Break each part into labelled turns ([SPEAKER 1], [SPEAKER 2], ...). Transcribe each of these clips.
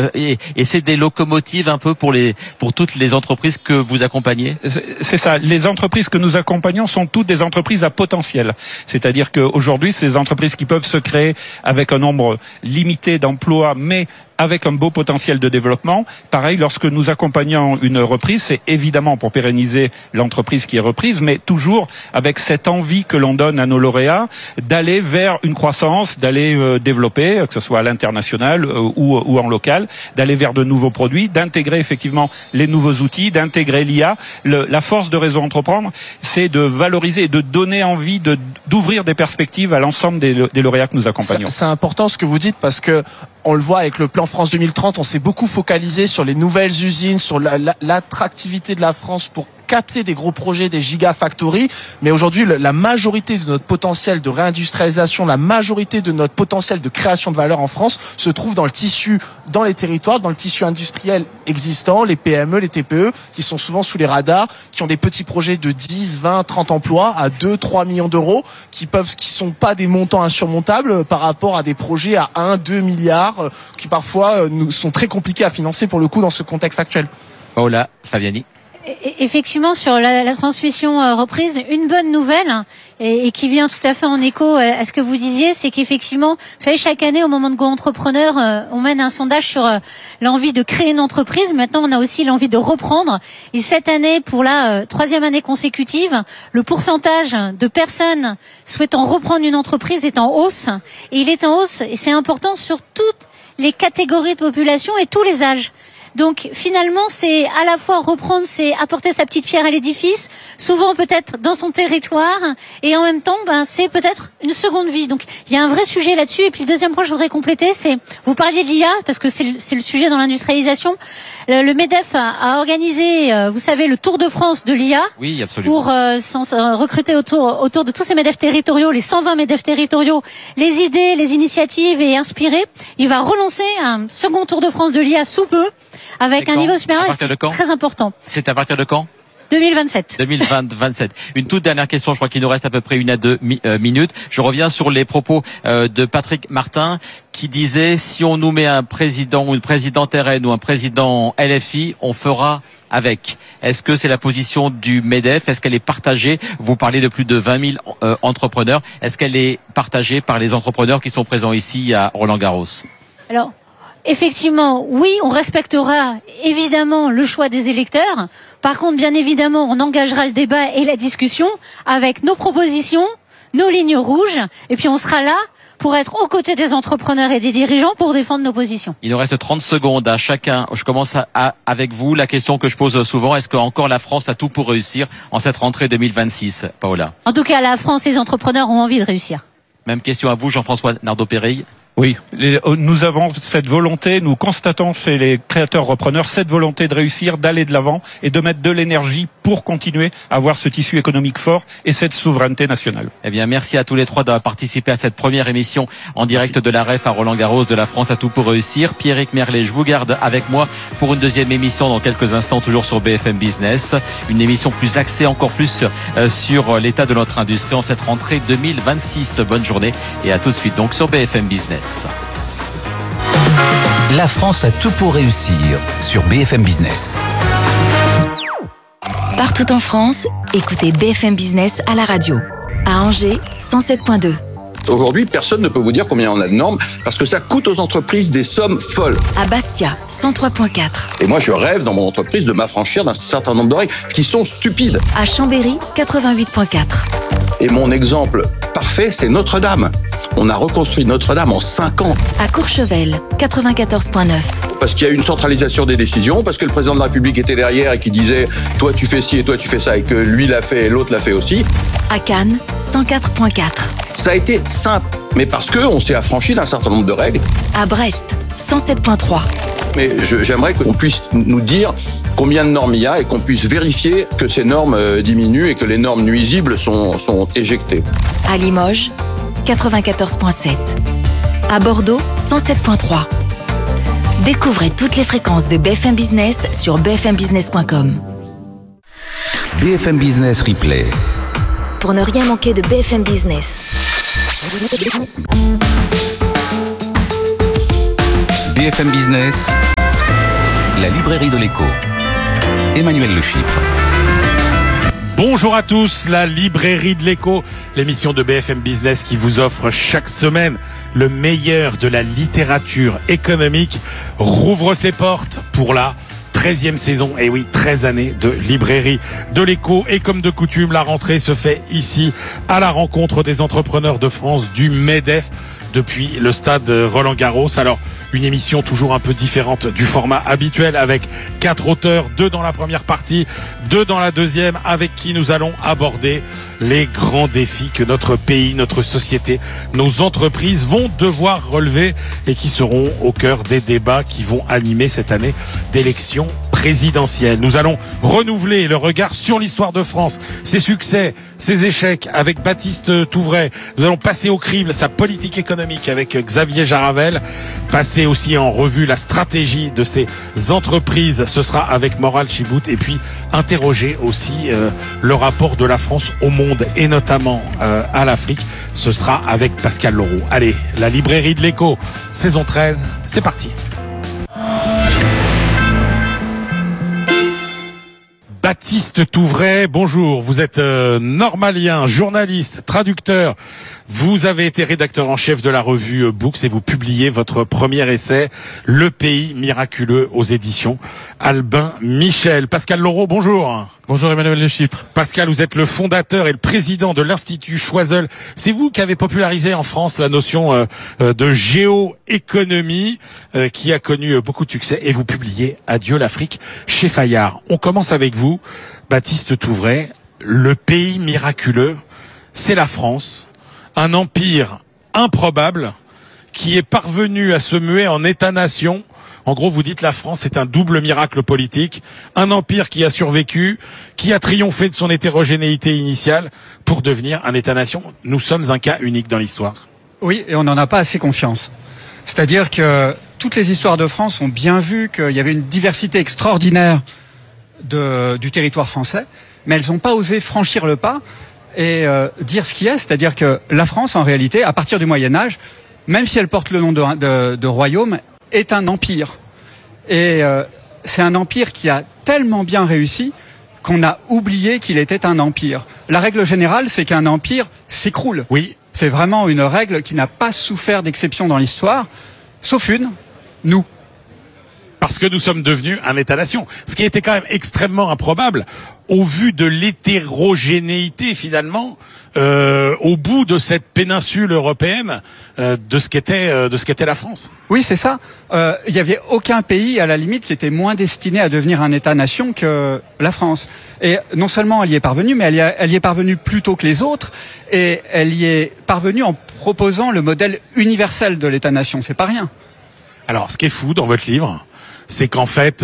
[SPEAKER 1] et c'est des locomotives un peu pour toutes les entreprises que vous accompagnez.
[SPEAKER 2] C'est ça. Les entreprises que nous accompagnons sont toutes des entreprises à potentiel. C'est-à-dire qu'aujourd'hui, ces entreprises qui peuvent se créer avec un nombre limité d'emplois, mais avec un beau potentiel de développement. Pareil, lorsque nous accompagnons une reprise, c'est évidemment pour pérenniser l'entreprise qui est reprise, mais toujours avec cette envie que l'on donne à nos lauréats d'aller vers une croissance, d'aller développer, que ce soit à l'international ou en local, d'aller vers de nouveaux produits, d'intégrer effectivement les nouveaux outils, d'intégrer l'IA. La force de Réseau Entreprendre, c'est de valoriser et de donner envie d'ouvrir des perspectives à l'ensemble des lauréats que nous accompagnons.
[SPEAKER 3] C'est important ce que vous dites parce que on le voit avec le plan France 2030, on s'est beaucoup focalisé sur les nouvelles usines, sur l'attractivité de la France pour capter des gros projets, des gigafactories. Mais aujourd'hui, la majorité de notre potentiel de réindustrialisation, la majorité de notre potentiel de création de valeur en France se trouve dans le tissu, dans les territoires, dans le tissu industriel existant, les PME, les TPE, qui sont souvent sous les radars, qui ont des petits projets de 10, 20, 30 emplois à 2, 3 millions d'euros, qui sont pas des montants insurmontables par rapport à des projets à 1, 2 milliards, qui parfois nous sont très compliqués à financer pour le coup dans ce contexte actuel.
[SPEAKER 1] Paola Fabiani.
[SPEAKER 4] Effectivement, sur la transmission reprise, une bonne nouvelle et qui vient tout à fait en écho à ce que vous disiez, c'est qu'effectivement, vous savez, chaque année au moment de Go Entrepreneur, on mène un sondage sur l'envie de créer une entreprise. Maintenant, on a aussi l'envie de reprendre. Et cette année, pour la troisième année consécutive, le pourcentage de personnes souhaitant reprendre une entreprise est en hausse. Et il est en hausse, et c'est important, sur toutes les catégories de population et tous les âges. Donc finalement, c'est à la fois reprendre, c'est apporter sa petite pierre à l'édifice, souvent peut-être dans son territoire, et en même temps, c'est peut-être une seconde vie. Donc il y a un vrai sujet là-dessus. Et puis le deuxième point que je voudrais compléter, c'est, vous parliez de l'IA, parce que c'est le sujet dans l'industrialisation. Le MEDEF a organisé, vous savez, le Tour de France de l'IA.
[SPEAKER 1] Oui, absolument.
[SPEAKER 4] Pour recruter autour de tous ces MEDEF territoriaux, les 120 MEDEF territoriaux, les idées, les initiatives et inspirer. Il va relancer un second Tour de France de l'IA sous peu, avec un niveau supérieur, c'est très important.
[SPEAKER 1] C'est à partir de quand ?
[SPEAKER 4] 2027.
[SPEAKER 1] 2027. Une toute dernière question, je crois qu'il nous reste à peu près 1 à 2 minutes. Je reviens sur les propos de Patrick Martin qui disait si on nous met un président ou une présidente RN ou un président LFI, on fera avec. Est-ce que c'est la position du MEDEF ? Est-ce qu'elle est partagée ? Vous parlez de plus de 20 000 entrepreneurs. Est-ce qu'elle est partagée par les entrepreneurs qui sont présents ici à Roland-Garros ?
[SPEAKER 4] Alors, effectivement, oui, on respectera évidemment le choix des électeurs. Par contre, bien évidemment, on engagera le débat et la discussion avec nos propositions, nos lignes rouges, et puis on sera là pour être aux côtés des entrepreneurs et des dirigeants pour défendre nos positions.
[SPEAKER 1] Il nous reste 30 secondes à chacun. Je commence avec vous. La question que je pose souvent, est-ce qu'encore la France a tout pour réussir en cette rentrée 2026, Paola ?
[SPEAKER 4] En tout cas, la France et les entrepreneurs ont envie de réussir.
[SPEAKER 1] Même question à vous, Jean-François Nardeau-Péreille.
[SPEAKER 2] Oui, nous avons cette volonté, nous constatons chez les créateurs repreneurs cette volonté de réussir, d'aller de l'avant et de mettre de l'énergie pour continuer à avoir ce tissu économique fort et cette souveraineté nationale.
[SPEAKER 1] Eh bien, merci à tous les trois d'avoir participé à cette première émission en direct de la REF à Roland-Garros de la France à tout pour réussir. Pierrick Merlet, je vous garde avec moi pour une deuxième émission dans quelques instants, toujours sur BFM Business. Une émission plus axée encore plus sur l'état de notre industrie en cette rentrée 2026. Bonne journée et à tout de suite donc sur BFM Business.
[SPEAKER 5] La France a tout pour réussir sur BFM Business.
[SPEAKER 6] Partout en France, écoutez BFM Business à la radio. À Angers, 107.2.
[SPEAKER 7] Aujourd'hui, personne ne peut vous dire combien on a de normes parce que ça coûte aux entreprises des sommes folles.
[SPEAKER 6] À Bastia, 103.4.
[SPEAKER 7] Et moi, je rêve dans mon entreprise de m'affranchir d'un certain nombre de règles qui sont stupides.
[SPEAKER 6] À Chambéry, 88.4.
[SPEAKER 7] Et mon exemple parfait, c'est Notre-Dame. On a reconstruit Notre-Dame en 5 ans.
[SPEAKER 6] À Courchevel, 94.9.
[SPEAKER 7] Parce qu'il y a eu une centralisation des décisions, parce que le président de la République était derrière et qui disait « toi tu fais ci et toi tu fais ça » et que lui l'a fait et l'autre l'a fait aussi.
[SPEAKER 6] À Cannes, 104.4.
[SPEAKER 7] Ça a été simple, mais parce qu'on s'est affranchi d'un certain nombre de règles.
[SPEAKER 6] À Brest, 107.3.
[SPEAKER 7] Mais j'aimerais qu'on puisse nous dire combien de normes il y a et qu'on puisse vérifier que ces normes diminuent et que les normes nuisibles sont éjectées.
[SPEAKER 6] À Limoges, 94.7. À Bordeaux, 107.3. Découvrez toutes les fréquences de BFM Business sur bfmbusiness.com.
[SPEAKER 5] BFM Business Replay.
[SPEAKER 6] Pour ne rien manquer de BFM Business.
[SPEAKER 5] BFM Business, La librairie de l'écho. Emmanuel Le Chypre.
[SPEAKER 8] Bonjour à tous, la librairie de l'écho, l'émission de BFM Business qui vous offre chaque semaine le meilleur de la littérature économique, rouvre ses portes pour la 13e saison, et oui, 13 années de librairie de l'écho. Et comme de coutume, la rentrée se fait ici, à la rencontre des entrepreneurs de France du MEDEF, depuis le stade Roland-Garros. Alors, une émission toujours un peu différente du format habituel, avec 4 auteurs, 2 dans la première partie, 2 dans la deuxième, avec qui nous allons aborder les grands défis que notre pays, notre société, nos entreprises vont devoir relever et qui seront au cœur des débats qui vont animer cette année d'élections présidentielles. Nous allons renouveler le regard sur l'histoire de France, ses succès, ses échecs avec Baptiste Touvray. Nous allons passer au crible sa politique économique avec Xavier Jaravel, passer aussi en revue la stratégie de ces entreprises, ce sera avec Moral Chibout, et puis interroger aussi le rapport de la France au monde et notamment à l'Afrique, ce sera avec Pascal Leroux. Allez, la librairie de l'écho, saison 13, c'est parti. Baptiste Touvray, bonjour, vous êtes normalien, journaliste, traducteur, vous avez été rédacteur en chef de la revue Books et vous publiez votre premier essai, Le pays miraculeux, aux éditions Albin Michel. Pascal Leroux, bonjour.
[SPEAKER 9] Bonjour Emmanuel Le Chypre.
[SPEAKER 8] Pascal, vous êtes le fondateur et le président de l'Institut Choiseul. C'est vous qui avez popularisé en France la notion de géoéconomie qui a connu beaucoup de succès, et vous publiez Adieu l'Afrique chez Fayard. On commence avec vous, Baptiste Touvray. Le pays miraculeux, c'est la France, un empire improbable qui est parvenu à se muer en État-nation. En gros, vous dites la France est un double miracle politique, un empire qui a survécu, qui a triomphé de son hétérogénéité initiale pour devenir un État-nation. Nous sommes un cas unique dans l'histoire.
[SPEAKER 9] Oui, et on n'en a pas assez confiance. C'est-à-dire que toutes les histoires de France ont bien vu qu'il y avait une diversité extraordinaire du territoire français, mais elles n'ont pas osé franchir le pas et dire ce qu'il y a. C'est-à-dire que la France, en réalité, à partir du Moyen-Âge, même si elle porte le nom de royaume, est un empire. Et c'est un empire qui a tellement bien réussi qu'on a oublié qu'il était un empire. La règle générale, c'est qu'un empire s'écroule.
[SPEAKER 8] Oui.
[SPEAKER 9] C'est vraiment une règle qui n'a pas souffert d'exception dans l'histoire, sauf une, nous.
[SPEAKER 8] Parce que nous sommes devenus un État-nation. Ce qui était quand même extrêmement improbable, au vu de l'hétérogénéité finalement, au bout de cette péninsule européenne, de ce qu'était la France.
[SPEAKER 9] Oui, c'est ça. Il n'y avait aucun pays, à la limite, qui était moins destiné à devenir un État-nation que la France. Et non seulement elle y est parvenue, mais elle y est parvenue plus tôt que les autres, et elle y est parvenue en proposant le modèle universel de l'État-nation. C'est pas rien.
[SPEAKER 8] Alors, ce qui est fou dans votre livre, c'est qu'en fait,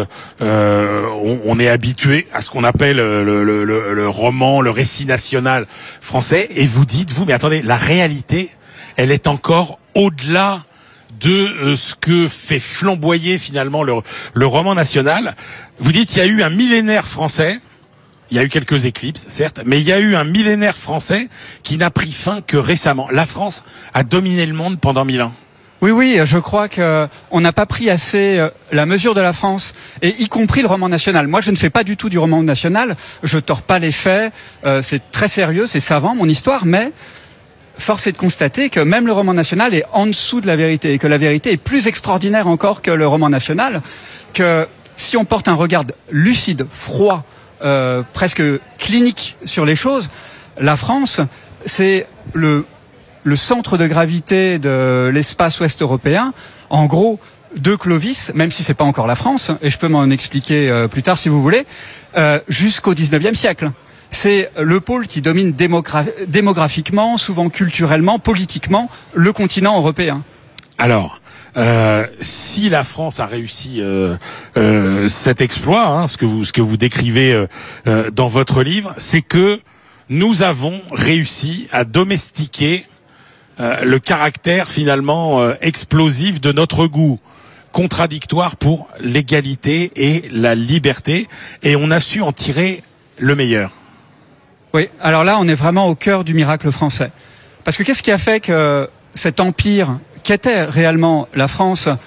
[SPEAKER 8] on est habitué à ce qu'on appelle le roman, le récit national français, et vous dites, vous, mais attendez, la réalité, elle est encore au-delà de ce que fait flamboyer finalement le roman national. Vous dites, il y a eu un millénaire français, il y a eu quelques éclipses, certes, mais il y a eu un millénaire français qui n'a pris fin que récemment. La France a dominé le monde pendant 1000 ans.
[SPEAKER 9] Oui, je crois qu'on n'a pas pris assez la mesure de la France, et y compris le roman national. Moi, je ne fais pas du tout du roman national, je tords pas les faits, c'est très sérieux, c'est savant, mon histoire, mais force est de constater que même le roman national est en dessous de la vérité, et que la vérité est plus extraordinaire encore que le roman national, que si on porte un regard lucide, froid, presque clinique sur les choses, la France, c'est le centre de gravité de l'espace ouest européen, en gros, de Clovis, même si c'est pas encore la France, et je peux m'en expliquer plus tard si vous voulez, jusqu'au 19e siècle. C'est le pôle qui domine démographiquement, souvent culturellement, politiquement, le continent européen.
[SPEAKER 8] Alors, si la France a réussi cet exploit, hein, ce que vous décrivez dans votre livre, c'est que nous avons réussi à domestiquer le caractère finalement explosif de notre goût contradictoire pour l'égalité et la liberté, et on a su en tirer le meilleur.
[SPEAKER 9] Oui, alors là on est vraiment au cœur du miracle français. Parce que qu'est-ce qui a fait que cet empire qu'était réellement la France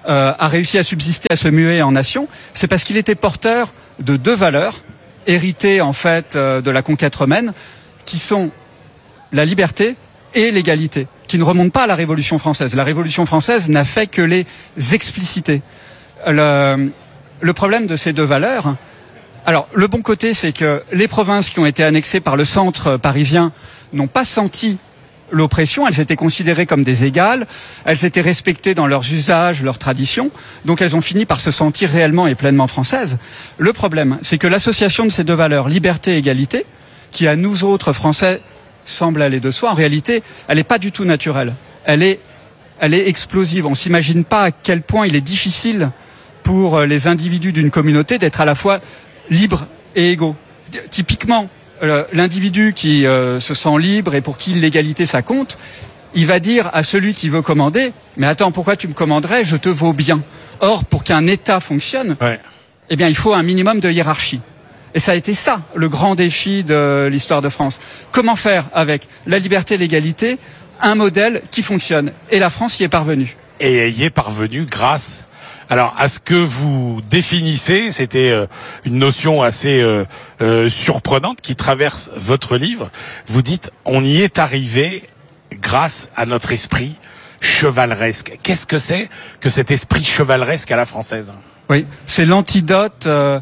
[SPEAKER 9] a réussi à subsister, à se muer en nation, c'est parce qu'il était porteur de deux valeurs héritées en fait de la conquête romaine, qui sont la liberté et l'égalité, qui ne remontent pas à la Révolution française. La Révolution française n'a fait que les expliciter. Le problème de ces deux valeurs, alors le bon côté, c'est que les provinces qui ont été annexées par le centre parisien n'ont pas senti l'oppression, elles étaient considérées comme des égales, elles étaient respectées dans leurs usages, leurs traditions, donc elles ont fini par se sentir réellement et pleinement françaises. Le problème, c'est que l'association de ces deux valeurs, liberté et égalité, qui à nous autres Français semble aller de soi, en réalité, elle n'est pas du tout naturelle. Elle est explosive. On s'imagine pas à quel point il est difficile pour les individus d'une communauté d'être à la fois libres et égaux. Typiquement, l'individu qui se sent libre et pour qui l'égalité ça compte, il va dire à celui qui veut commander, mais attends, pourquoi tu me commanderais, je te vaux bien. Or, pour qu'un État fonctionne, eh bien, il faut un minimum de hiérarchie. Et ça a été ça, le grand défi de l'histoire de France. Comment faire avec la liberté et l'égalité un modèle qui fonctionne? Et la France y est parvenue.
[SPEAKER 8] Et y est parvenue grâce à ce que vous définissez, c'était une notion assez surprenante qui traverse votre livre. Vous dites, on y est arrivé grâce à notre esprit chevaleresque. Qu'est-ce que c'est que cet esprit chevaleresque à la française?
[SPEAKER 9] Oui, c'est l'antidote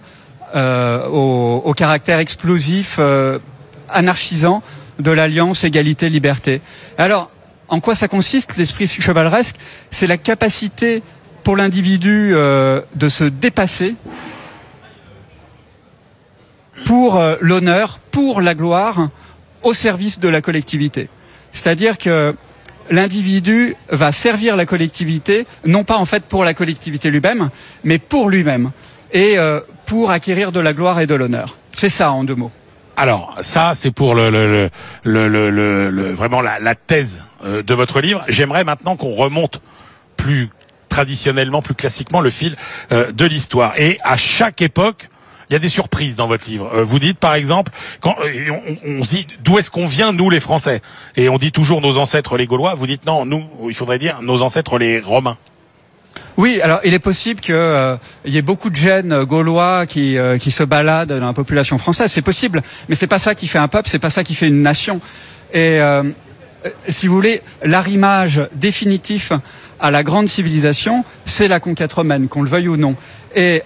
[SPEAKER 9] au caractère explosif, anarchisant de l'alliance égalité-liberté. Alors, en quoi ça consiste, l'esprit chevaleresque? C'est la capacité pour l'individu de se dépasser pour l'honneur, pour la gloire, au service de la collectivité. C'est-à-dire que l'individu va servir la collectivité, non pas en fait pour la collectivité lui-même, mais pour lui-même, et pour acquérir de la gloire et de l'honneur. C'est ça en deux mots.
[SPEAKER 8] Alors, ça, c'est pour vraiment la thèse de votre livre. J'aimerais maintenant qu'on remonte plus traditionnellement, plus classiquement, le fil de l'histoire. Et à chaque époque, il y a des surprises dans votre livre. Vous dites, par exemple, quand on se dit d'où est-ce qu'on vient, nous les Français, et on dit toujours nos ancêtres les Gaulois. Vous dites non, nous, il faudrait dire nos ancêtres les Romains.
[SPEAKER 9] Oui, alors il est possible que y ait beaucoup de gènes gaulois qui se baladent dans la population française. C'est possible, mais c'est pas ça qui fait un peuple, c'est pas ça qui fait une nation. Et si vous voulez, l'arrimage définitif à la grande civilisation, c'est la conquête romaine, qu'on le veuille ou non. Et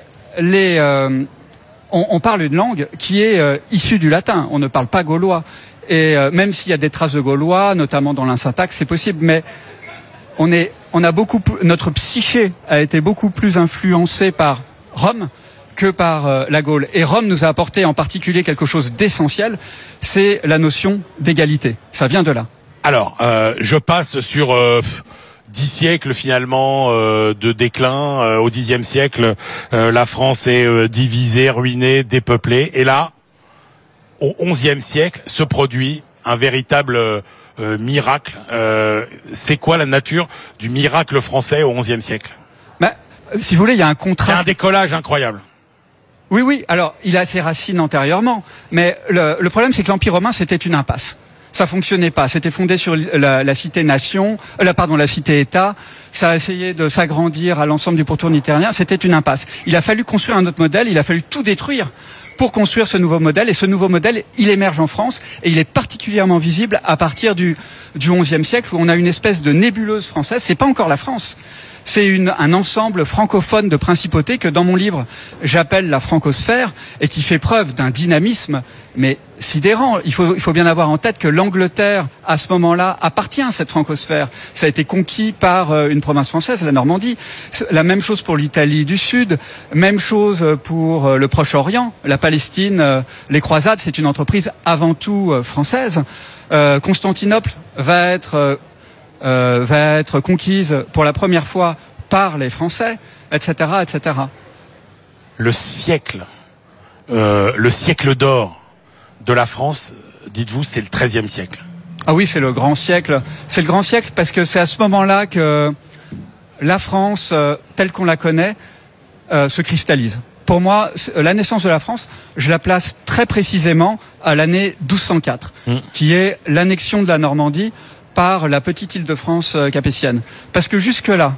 [SPEAKER 9] on parle une langue qui est issue du latin. On ne parle pas gaulois. Et même s'il y a des traces de gaulois, notamment dans l'insyntaxe, c'est possible. Mais notre psyché a été beaucoup plus influencée par Rome que par la Gaule. Et Rome nous a apporté en particulier quelque chose d'essentiel, c'est la notion d'égalité. Ça vient de là.
[SPEAKER 8] Alors, je passe sur 10 siècles finalement de déclin. Au Xe siècle, la France est divisée, ruinée, dépeuplée. Et là, au XIe siècle, se produit un véritable miracle. C'est quoi la nature du miracle français au XIe siècle?
[SPEAKER 9] Si vous voulez, il y a un contraste.
[SPEAKER 8] Il y a un décollage incroyable.
[SPEAKER 9] Oui. Alors, il a ses racines antérieurement, mais le problème, c'est que l'Empire romain, c'était une impasse. Ça fonctionnait pas. C'était fondé sur la cité-nation, la cité-État. Ça a essayé de s'agrandir à l'ensemble du pourtour méditerranéen. C'était une impasse. Il a fallu construire un autre modèle. Il a fallu tout détruire pour construire ce nouveau modèle. Et ce nouveau modèle, il émerge en France et il est particulièrement visible à partir du XIe siècle où on a une espèce de nébuleuse française. C'est pas encore la France. C'est un ensemble francophone de principautés que dans mon livre j'appelle la francosphère et qui fait preuve d'un dynamisme mais sidérant. Il faut bien avoir en tête que l'Angleterre à ce moment-là appartient à cette francosphère. Ça a été conquis par une province française, la Normandie. La même chose pour l'Italie du Sud, même chose pour le Proche-Orient, la Palestine, les croisades, c'est une entreprise avant tout française. Constantinople va être conquise pour la première fois par les Français, etc., etc.
[SPEAKER 8] Le siècle d'or de la France, dites-vous, c'est le XIIIe siècle.
[SPEAKER 9] Ah oui, c'est le grand siècle. C'est le grand siècle parce que c'est à ce moment-là que la France, telle qu'on la connaît, se cristallise. Pour moi, la naissance de la France, je la place très précisément à l'année 1204, qui est l'annexion de la Normandie par la petite Île-de-France capétienne. Parce que jusque-là,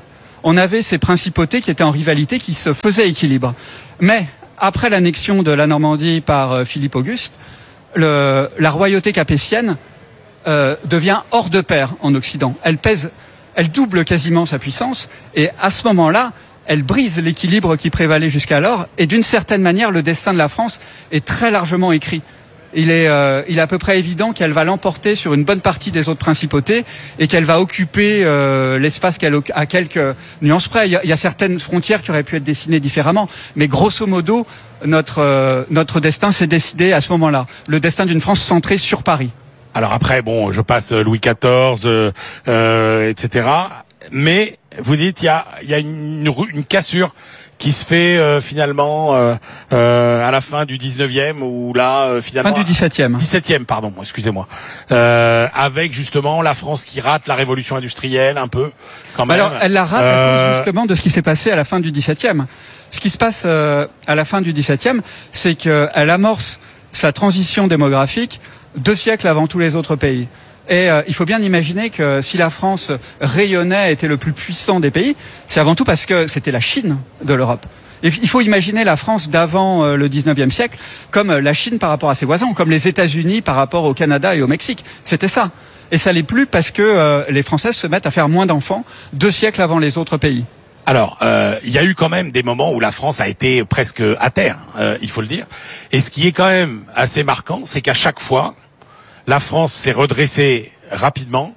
[SPEAKER 9] on avait ces principautés qui étaient en rivalité, qui se faisaient équilibre. Mais après l'annexion de la Normandie par Philippe Auguste, la royauté capétienne devient hors de pair en Occident. Elle double quasiment sa puissance, et à ce moment-là, elle brise l'équilibre qui prévalait jusqu'alors, et d'une certaine manière, le destin de la France est très largement écrit. Il est à peu près évident qu'elle va l'emporter sur une bonne partie des autres principautés et qu'elle va occuper l'espace à quelques nuances près. Il y a certaines frontières qui auraient pu être dessinées différemment, mais grosso modo, notre destin s'est décidé à ce moment-là. Le destin d'une France centrée sur Paris.
[SPEAKER 8] Alors après, bon, je passe Louis XIV, etc. Mais vous dites, il y a une cassure qui se fait finalement à la fin du 19e, ou là finalement
[SPEAKER 9] fin du 17e.
[SPEAKER 8] 17e, pardon, excusez-moi. Avec justement la France qui rate la révolution industrielle un peu quand même.
[SPEAKER 9] Alors elle la rate à cause justement de ce qui s'est passé à la fin du 17e. Ce qui se passe à la fin du 17e, c'est qu'elle amorce sa transition démographique 2 siècles avant tous les autres pays. Et il faut bien imaginer que si la France rayonnait, était le plus puissant des pays, c'est avant tout parce que c'était la Chine de l'Europe. Et il faut imaginer la France d'avant le 19e siècle comme la Chine par rapport à ses voisins, ou comme les États-Unis par rapport au Canada et au Mexique. C'était ça. Et ça l'est plus parce que les Françaises se mettent à faire moins d'enfants 2 siècles avant les autres pays.
[SPEAKER 8] Alors, il y a eu quand même des moments où la France a été presque à terre, il faut le dire. Et ce qui est quand même assez marquant, c'est qu'à chaque fois, la France s'est redressée rapidement,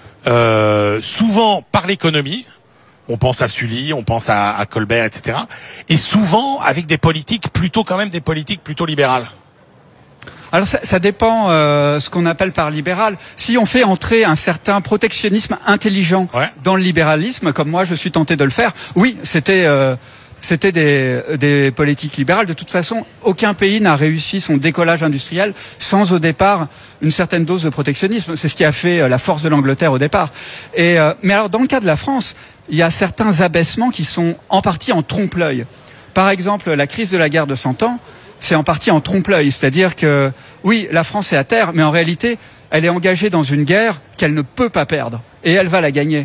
[SPEAKER 8] souvent par l'économie. On pense à Sully, on pense à Colbert, etc. Et souvent avec des politiques plutôt libérales.
[SPEAKER 9] Alors ça dépend ce qu'on appelle par libéral. Si on fait entrer un certain protectionnisme intelligent dans le libéralisme, comme moi je suis tenté de le faire, oui, c'était des politiques libérales. De toute façon, aucun pays n'a réussi son décollage industriel sans au départ une certaine dose de protectionnisme. C'est ce qui a fait la force de l'Angleterre au départ. Mais alors dans le cas de la France, il y a certains abaissements qui sont en partie en trompe-l'œil. Par exemple, la crise de la guerre de 100 ans, c'est en partie en trompe-l'œil. C'est-à-dire que, oui, la France est à terre, mais en réalité, elle est engagée dans une guerre qu'elle ne peut pas perdre. Et elle va la gagner.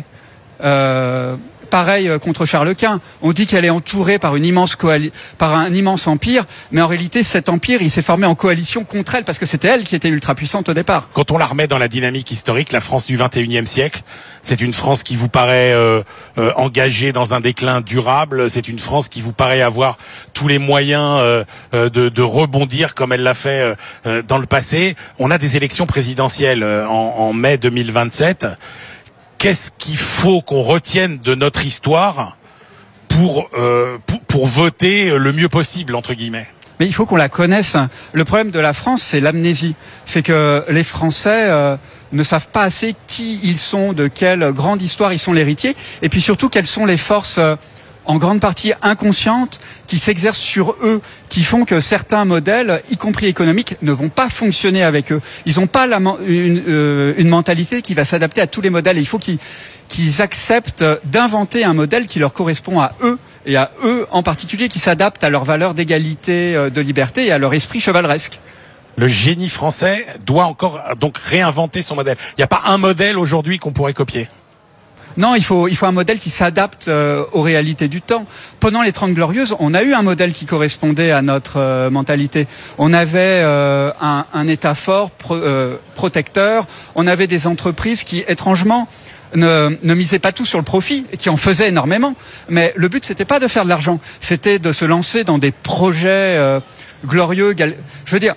[SPEAKER 9] Pareil contre Charles Quint. On dit qu'elle est entourée par par un immense empire, mais en réalité, cet empire, il s'est formé en coalition contre elle, parce que c'était elle qui était ultra puissante au départ.
[SPEAKER 8] Quand on la remet dans la dynamique historique, la France du 21e siècle, c'est une France qui vous paraît engagée dans un déclin durable. C'est une France qui vous paraît avoir tous les moyens de rebondir comme elle l'a fait dans le passé. On a des élections présidentielles en mai 2027. Qu'est-ce qu'il faut qu'on retienne de notre histoire pour voter le mieux possible, entre guillemets?
[SPEAKER 9] Mais il faut qu'on la connaisse. Le problème de la France, c'est l'amnésie. C'est que les Français ne savent pas assez qui ils sont, de quelle grande histoire ils sont l'héritier, et puis surtout quelles sont les forces en grande partie inconscientes qui s'exercent sur eux, qui font que certains modèles, y compris économiques, ne vont pas fonctionner avec eux. Ils n'ont pas une mentalité qui va s'adapter à tous les modèles. Et il faut qu'ils acceptent d'inventer un modèle qui leur correspond à eux, et à eux en particulier, qui s'adapte à leurs valeurs d'égalité, de liberté et à leur esprit chevaleresque.
[SPEAKER 8] Le génie français doit encore donc réinventer son modèle. Il n'y a pas un modèle aujourd'hui qu'on pourrait copier.
[SPEAKER 9] Non, il faut un modèle qui s'adapte aux réalités du temps. Pendant les 30 Glorieuses, on a eu un modèle qui correspondait à notre mentalité. On avait un État fort, protecteur. On avait des entreprises qui, étrangement, ne misaient pas tout sur le profit, et qui en faisaient énormément. Mais le but, c'était pas de faire de l'argent. C'était de se lancer dans des projets glorieux. Je veux dire...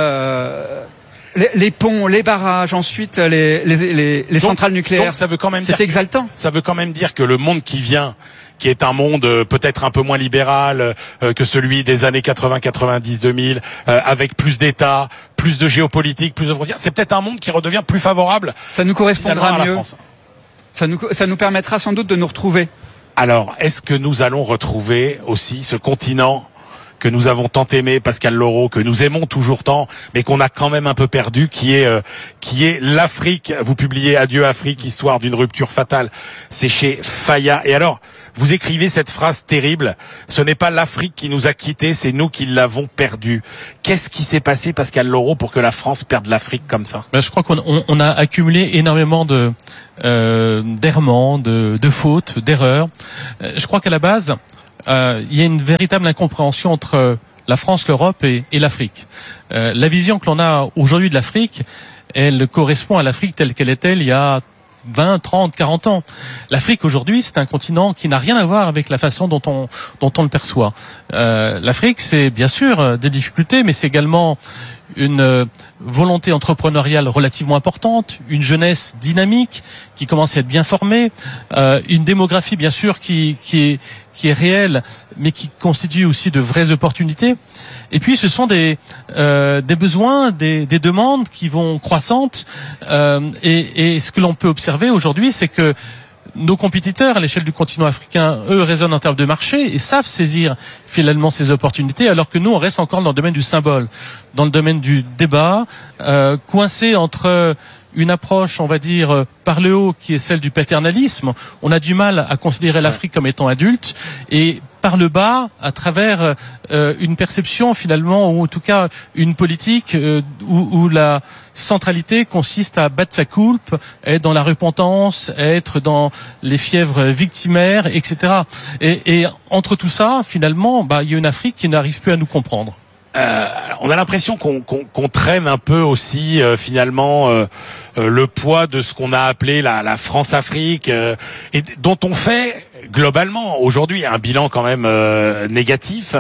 [SPEAKER 9] Les ponts, les barrages, ensuite les centrales nucléaires.
[SPEAKER 8] Donc ça veut quand même
[SPEAKER 9] c'est exaltant.
[SPEAKER 8] Ça veut quand même dire que le monde qui vient, qui est un monde peut-être un peu moins libéral que celui des années 80, 90, 2000, avec plus d'États, plus de géopolitique, plus de frontières, c'est peut-être un monde qui redevient plus favorable.
[SPEAKER 9] Ça nous correspondra
[SPEAKER 8] à la
[SPEAKER 9] mieux.
[SPEAKER 8] France.
[SPEAKER 9] Ça nous permettra sans doute de nous retrouver.
[SPEAKER 8] Alors, est-ce que nous allons retrouver aussi ce continent que nous avons tant aimé, Pascal Laureau, que nous aimons toujours tant, mais qu'on a quand même un peu perdu, qui est l'Afrique. Vous publiez Adieu Afrique, histoire d'une rupture fatale. C'est chez Fayard. Et alors, Vous écrivez cette phrase terrible, ce n'est pas l'Afrique qui nous a quittés, c'est nous qui l'avons perdue. Qu'est-ce qui s'est passé, Pascal Laureau, pour que la France perde l'Afrique comme ça?
[SPEAKER 10] Je crois qu'on a accumulé énormément d'errements, de fautes, d'erreurs. Je crois qu'à la base, il y a une véritable incompréhension entre la France, l'Europe et l'Afrique. La vision que l'on a aujourd'hui de l'Afrique, elle correspond à l'Afrique telle qu'elle était il y a 20, 30, 40 ans. L'Afrique aujourd'hui, c'est un continent qui n'a rien à voir avec la façon dont on le perçoit. L'Afrique, c'est bien sûr des difficultés, mais c'est également une volonté entrepreneuriale relativement importante, une jeunesse dynamique qui commence à être bien formée, une démographie bien sûr qui est réelle, mais qui constitue aussi de vraies opportunités. Et puis ce sont des besoins, des demandes qui vont croissantes. Et ce que l'on peut observer aujourd'hui, c'est que nos compétiteurs à l'échelle du continent africain, eux, raisonnent en termes de marché et savent saisir finalement ces opportunités, alors que nous, on reste encore dans le domaine du symbole, dans le domaine du débat, coincé entre une approche, on va dire, par le haut, qui est celle du paternalisme. On a du mal à considérer l'Afrique comme étant adulte, et par le bas, à travers une perception finalement, ou en tout cas une politique où la centralité consiste à battre sa coulpe, être dans la repentance, être dans les fièvres victimaires, etc. Et entre tout ça, finalement, il y a une Afrique qui n'arrive plus à nous comprendre.
[SPEAKER 8] On a l'impression qu'on traîne un peu aussi finalement le poids de ce qu'on a appelé la France-Afrique et dont on fait globalement aujourd'hui un bilan quand même négatif.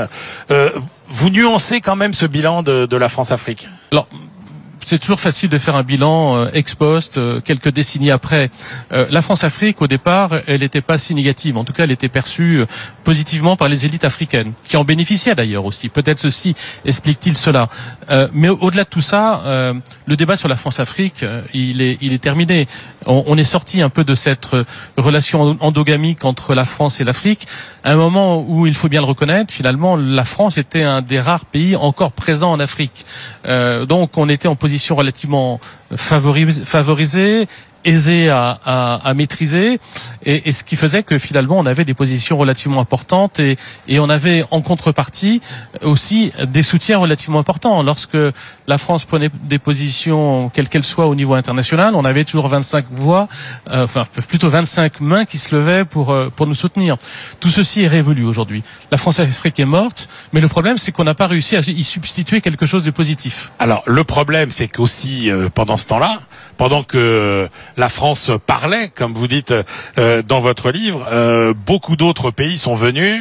[SPEAKER 8] Vous nuancez quand même ce bilan de la France-Afrique?
[SPEAKER 10] Alors, c'est toujours facile de faire un bilan ex post, quelques décennies après. La France-Afrique, au départ, elle n'était pas si négative. En tout cas, elle était perçue positivement par les élites africaines, qui en bénéficiaient d'ailleurs aussi. Peut-être ceci explique-t-il cela. Mais au-delà de tout ça, le débat sur la France-Afrique, il est terminé. On est sorti un peu de cette relation endogamique entre la France et l'Afrique, à un moment où, il faut bien le reconnaître, finalement, la France était un des rares pays encore présents en Afrique. Donc, on était en position relativement favorisée, aisé à maîtriser, et ce qui faisait que finalement on avait des positions relativement importantes, et on avait en contrepartie aussi des soutiens relativement importants. Lorsque la France prenait des positions quelles qu'elles soient au niveau international, on avait toujours 25 voix, plutôt 25 mains qui se levaient pour nous soutenir. Tout ceci est révolu aujourd'hui. La France-Afrique est morte, mais le problème c'est qu'on n'a pas réussi à y substituer quelque chose de positif.
[SPEAKER 8] Alors le problème c'est qu'aussi pendant ce temps-là, pendant que la France parlait, comme vous dites dans votre livre, beaucoup d'autres pays sont venus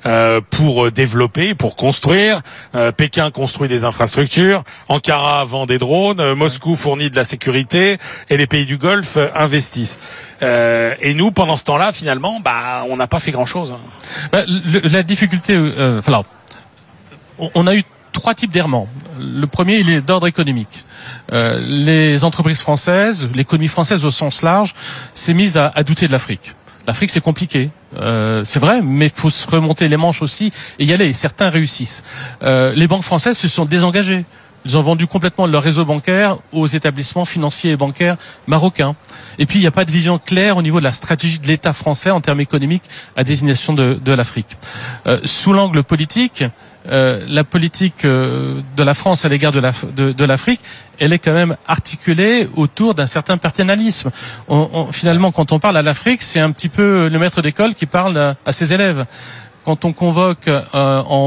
[SPEAKER 8] pour développer, pour construire. Pékin construit des infrastructures, Ankara vend des drones, Moscou fournit de la sécurité, et les pays du Golfe investissent. Et nous, pendant ce temps-là, finalement, on n'a pas fait grand-chose.
[SPEAKER 10] La difficulté, on a eu 3 types d'errements. Le premier, il est d'ordre économique. Les entreprises françaises, l'économie française au sens large, s'est mise à douter de l'Afrique. L'Afrique, c'est compliqué, c'est vrai, mais il faut se remonter les manches aussi et y aller. Et certains réussissent. Les banques françaises se sont désengagées. Ils ont vendu complètement leur réseau bancaire aux établissements financiers et bancaires marocains. Et puis, il n'y a pas de vision claire au niveau de la stratégie de l'État français en termes économiques à destination de l'Afrique. Sous l'angle politique, la politique de la France à l'égard de l'Afrique, elle est quand même articulée autour d'un certain paternalisme. Finalement, quand on parle à l'Afrique, c'est un petit peu le maître d'école qui parle à ses élèves. Quand on convoque en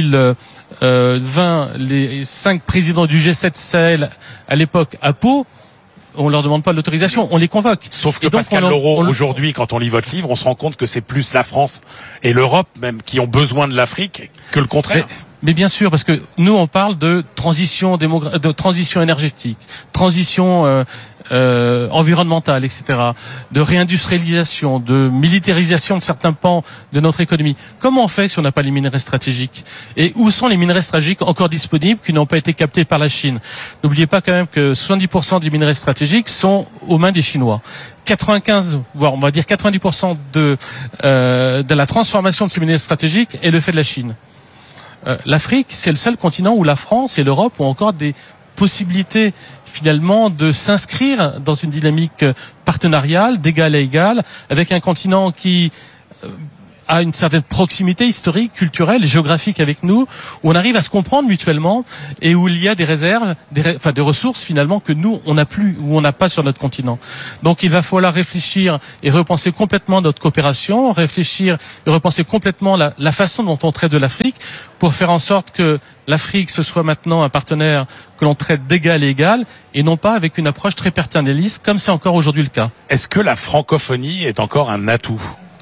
[SPEAKER 10] 2020 les 5 présidents du G7 Sahel à l'époque à Pau, on leur demande pas l'autorisation, on les convoque.
[SPEAKER 8] Sauf que Pascal Laureau, aujourd'hui, quand on lit votre livre, on se rend compte que c'est plus la France et l'Europe même qui ont besoin de l'Afrique que le contraire.
[SPEAKER 10] Mais bien sûr, parce que nous on parle de transition de transition énergétique, transition environnementale, etc., de réindustrialisation, de militarisation de certains pans de notre économie. Comment on fait si on n'a pas les minerais stratégiques? Et où sont les minerais stratégiques encore disponibles qui n'ont pas été captés par la Chine? N'oubliez pas quand même que 70% des minerais stratégiques sont aux mains des Chinois. 95, voire on va dire 90% de la transformation de ces minerais stratégiques est le fait de la Chine. L'Afrique, c'est le seul continent où la France et l'Europe ont encore des possibilités finalement de s'inscrire dans une dynamique partenariale d'égal à égal avec un continent qui a une certaine proximité historique, culturelle, géographique avec nous, où on arrive à se comprendre mutuellement et où il y a des réserves, des ressources finalement que nous on n'a plus ou on n'a pas sur notre continent. Donc il va falloir réfléchir et repenser complètement notre coopération, réfléchir et repenser complètement la façon dont on traite de l'Afrique pour faire en sorte que l'Afrique ce soit maintenant un partenaire que l'on traite d'égal à égal et non pas avec une approche très paternaliste comme c'est encore aujourd'hui le cas.
[SPEAKER 8] Est-ce que la francophonie est encore un atout ?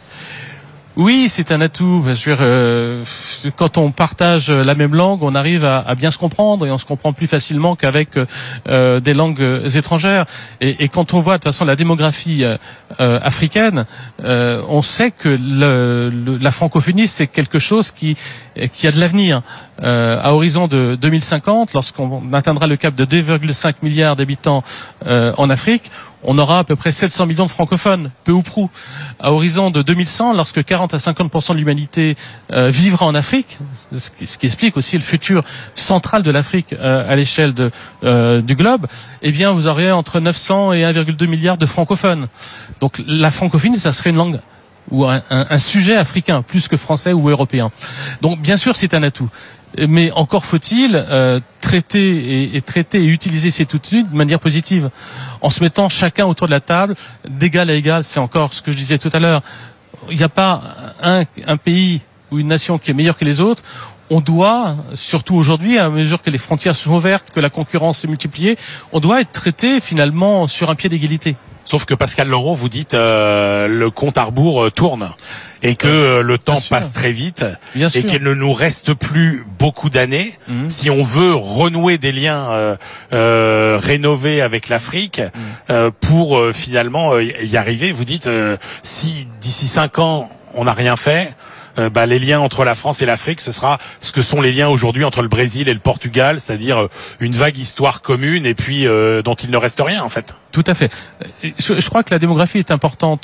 [SPEAKER 10] Oui, c'est un atout. Je veux dire, quand on partage la même langue, on arrive à bien se comprendre et on se comprend plus facilement qu'avec des langues étrangères. Et quand on voit de toute façon la démographie africaine, on sait que la francophonie c'est quelque chose qui a de l'avenir. À horizon de 2050, lorsqu'on atteindra le cap de 2,5 milliards d'habitants en Afrique, on aura à peu près 700 millions de francophones, peu ou prou. À horizon de 2100, lorsque 40 à 50% de l'humanité vivra en Afrique, ce qui explique aussi le futur central de l'Afrique à l'échelle du globe, eh bien vous aurez entre 900 et 1,2 milliard de francophones. Donc la francophonie, ça serait une langue ou un sujet africain, plus que français ou européen. Donc bien sûr, c'est un atout. Mais encore faut-il traiter et utiliser ces outils de manière positive, en se mettant chacun autour de la table, d'égal à égal. C'est encore ce que je disais tout à l'heure. Il n'y a pas un pays ou une nation qui est meilleur que les autres. On doit, surtout aujourd'hui, à mesure que les frontières sont ouvertes, que la concurrence s'est multipliée, on doit être traité finalement sur un pied d'égalité.
[SPEAKER 8] Sauf que Pascal Laureau, vous dites le compte à rebours tourne et que le temps passe très vite et qu'il ne nous reste plus beaucoup d'années si on veut renouer des liens rénovés avec l'Afrique pour finalement y arriver. Vous dites si d'ici 5 ans on n'a rien fait, les liens entre la France et l'Afrique, ce sera ce que sont les liens aujourd'hui entre le Brésil et le Portugal, c'est-à-dire une vague histoire commune et puis dont il ne reste rien en fait.
[SPEAKER 10] Tout à fait. Je crois que la démographie est importante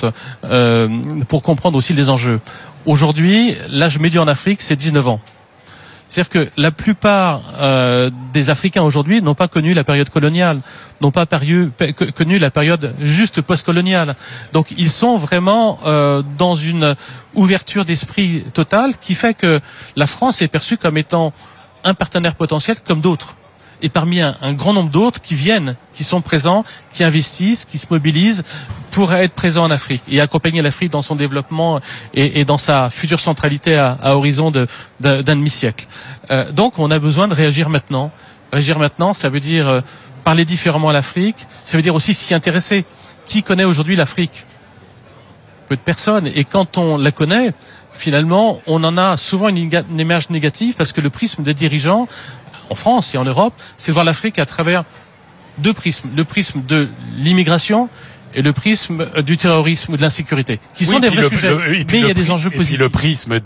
[SPEAKER 10] pour comprendre aussi les enjeux. Aujourd'hui, l'âge médian en Afrique, c'est 19 ans. C'est-à-dire que la plupart des Africains aujourd'hui n'ont pas connu la période coloniale, n'ont pas connu la période juste post-coloniale. Donc ils sont vraiment dans une ouverture d'esprit totale qui fait que la France est perçue comme étant un partenaire potentiel comme d'autres. Et parmi un grand nombre d'autres qui viennent, qui sont présents, qui investissent, qui se mobilisent pour être présents en Afrique et accompagner l'Afrique dans son développement et dans sa future centralité à horizon d'un demi-siècle. Donc on a besoin de réagir maintenant. Réagir maintenant, ça veut dire parler différemment à l'Afrique, ça veut dire aussi s'y intéresser. Qui connaît aujourd'hui l'Afrique ? Peu de personnes. Et quand on la connaît, finalement, on en a souvent une image négative parce que le prisme des dirigeants en France et en Europe, c'est de voir l'Afrique à travers deux prismes. Le prisme de l'immigration et le prisme du terrorisme ou de l'insécurité, qui sont des vrais sujets, mais il y a des enjeux positifs.
[SPEAKER 8] Et puis le prisme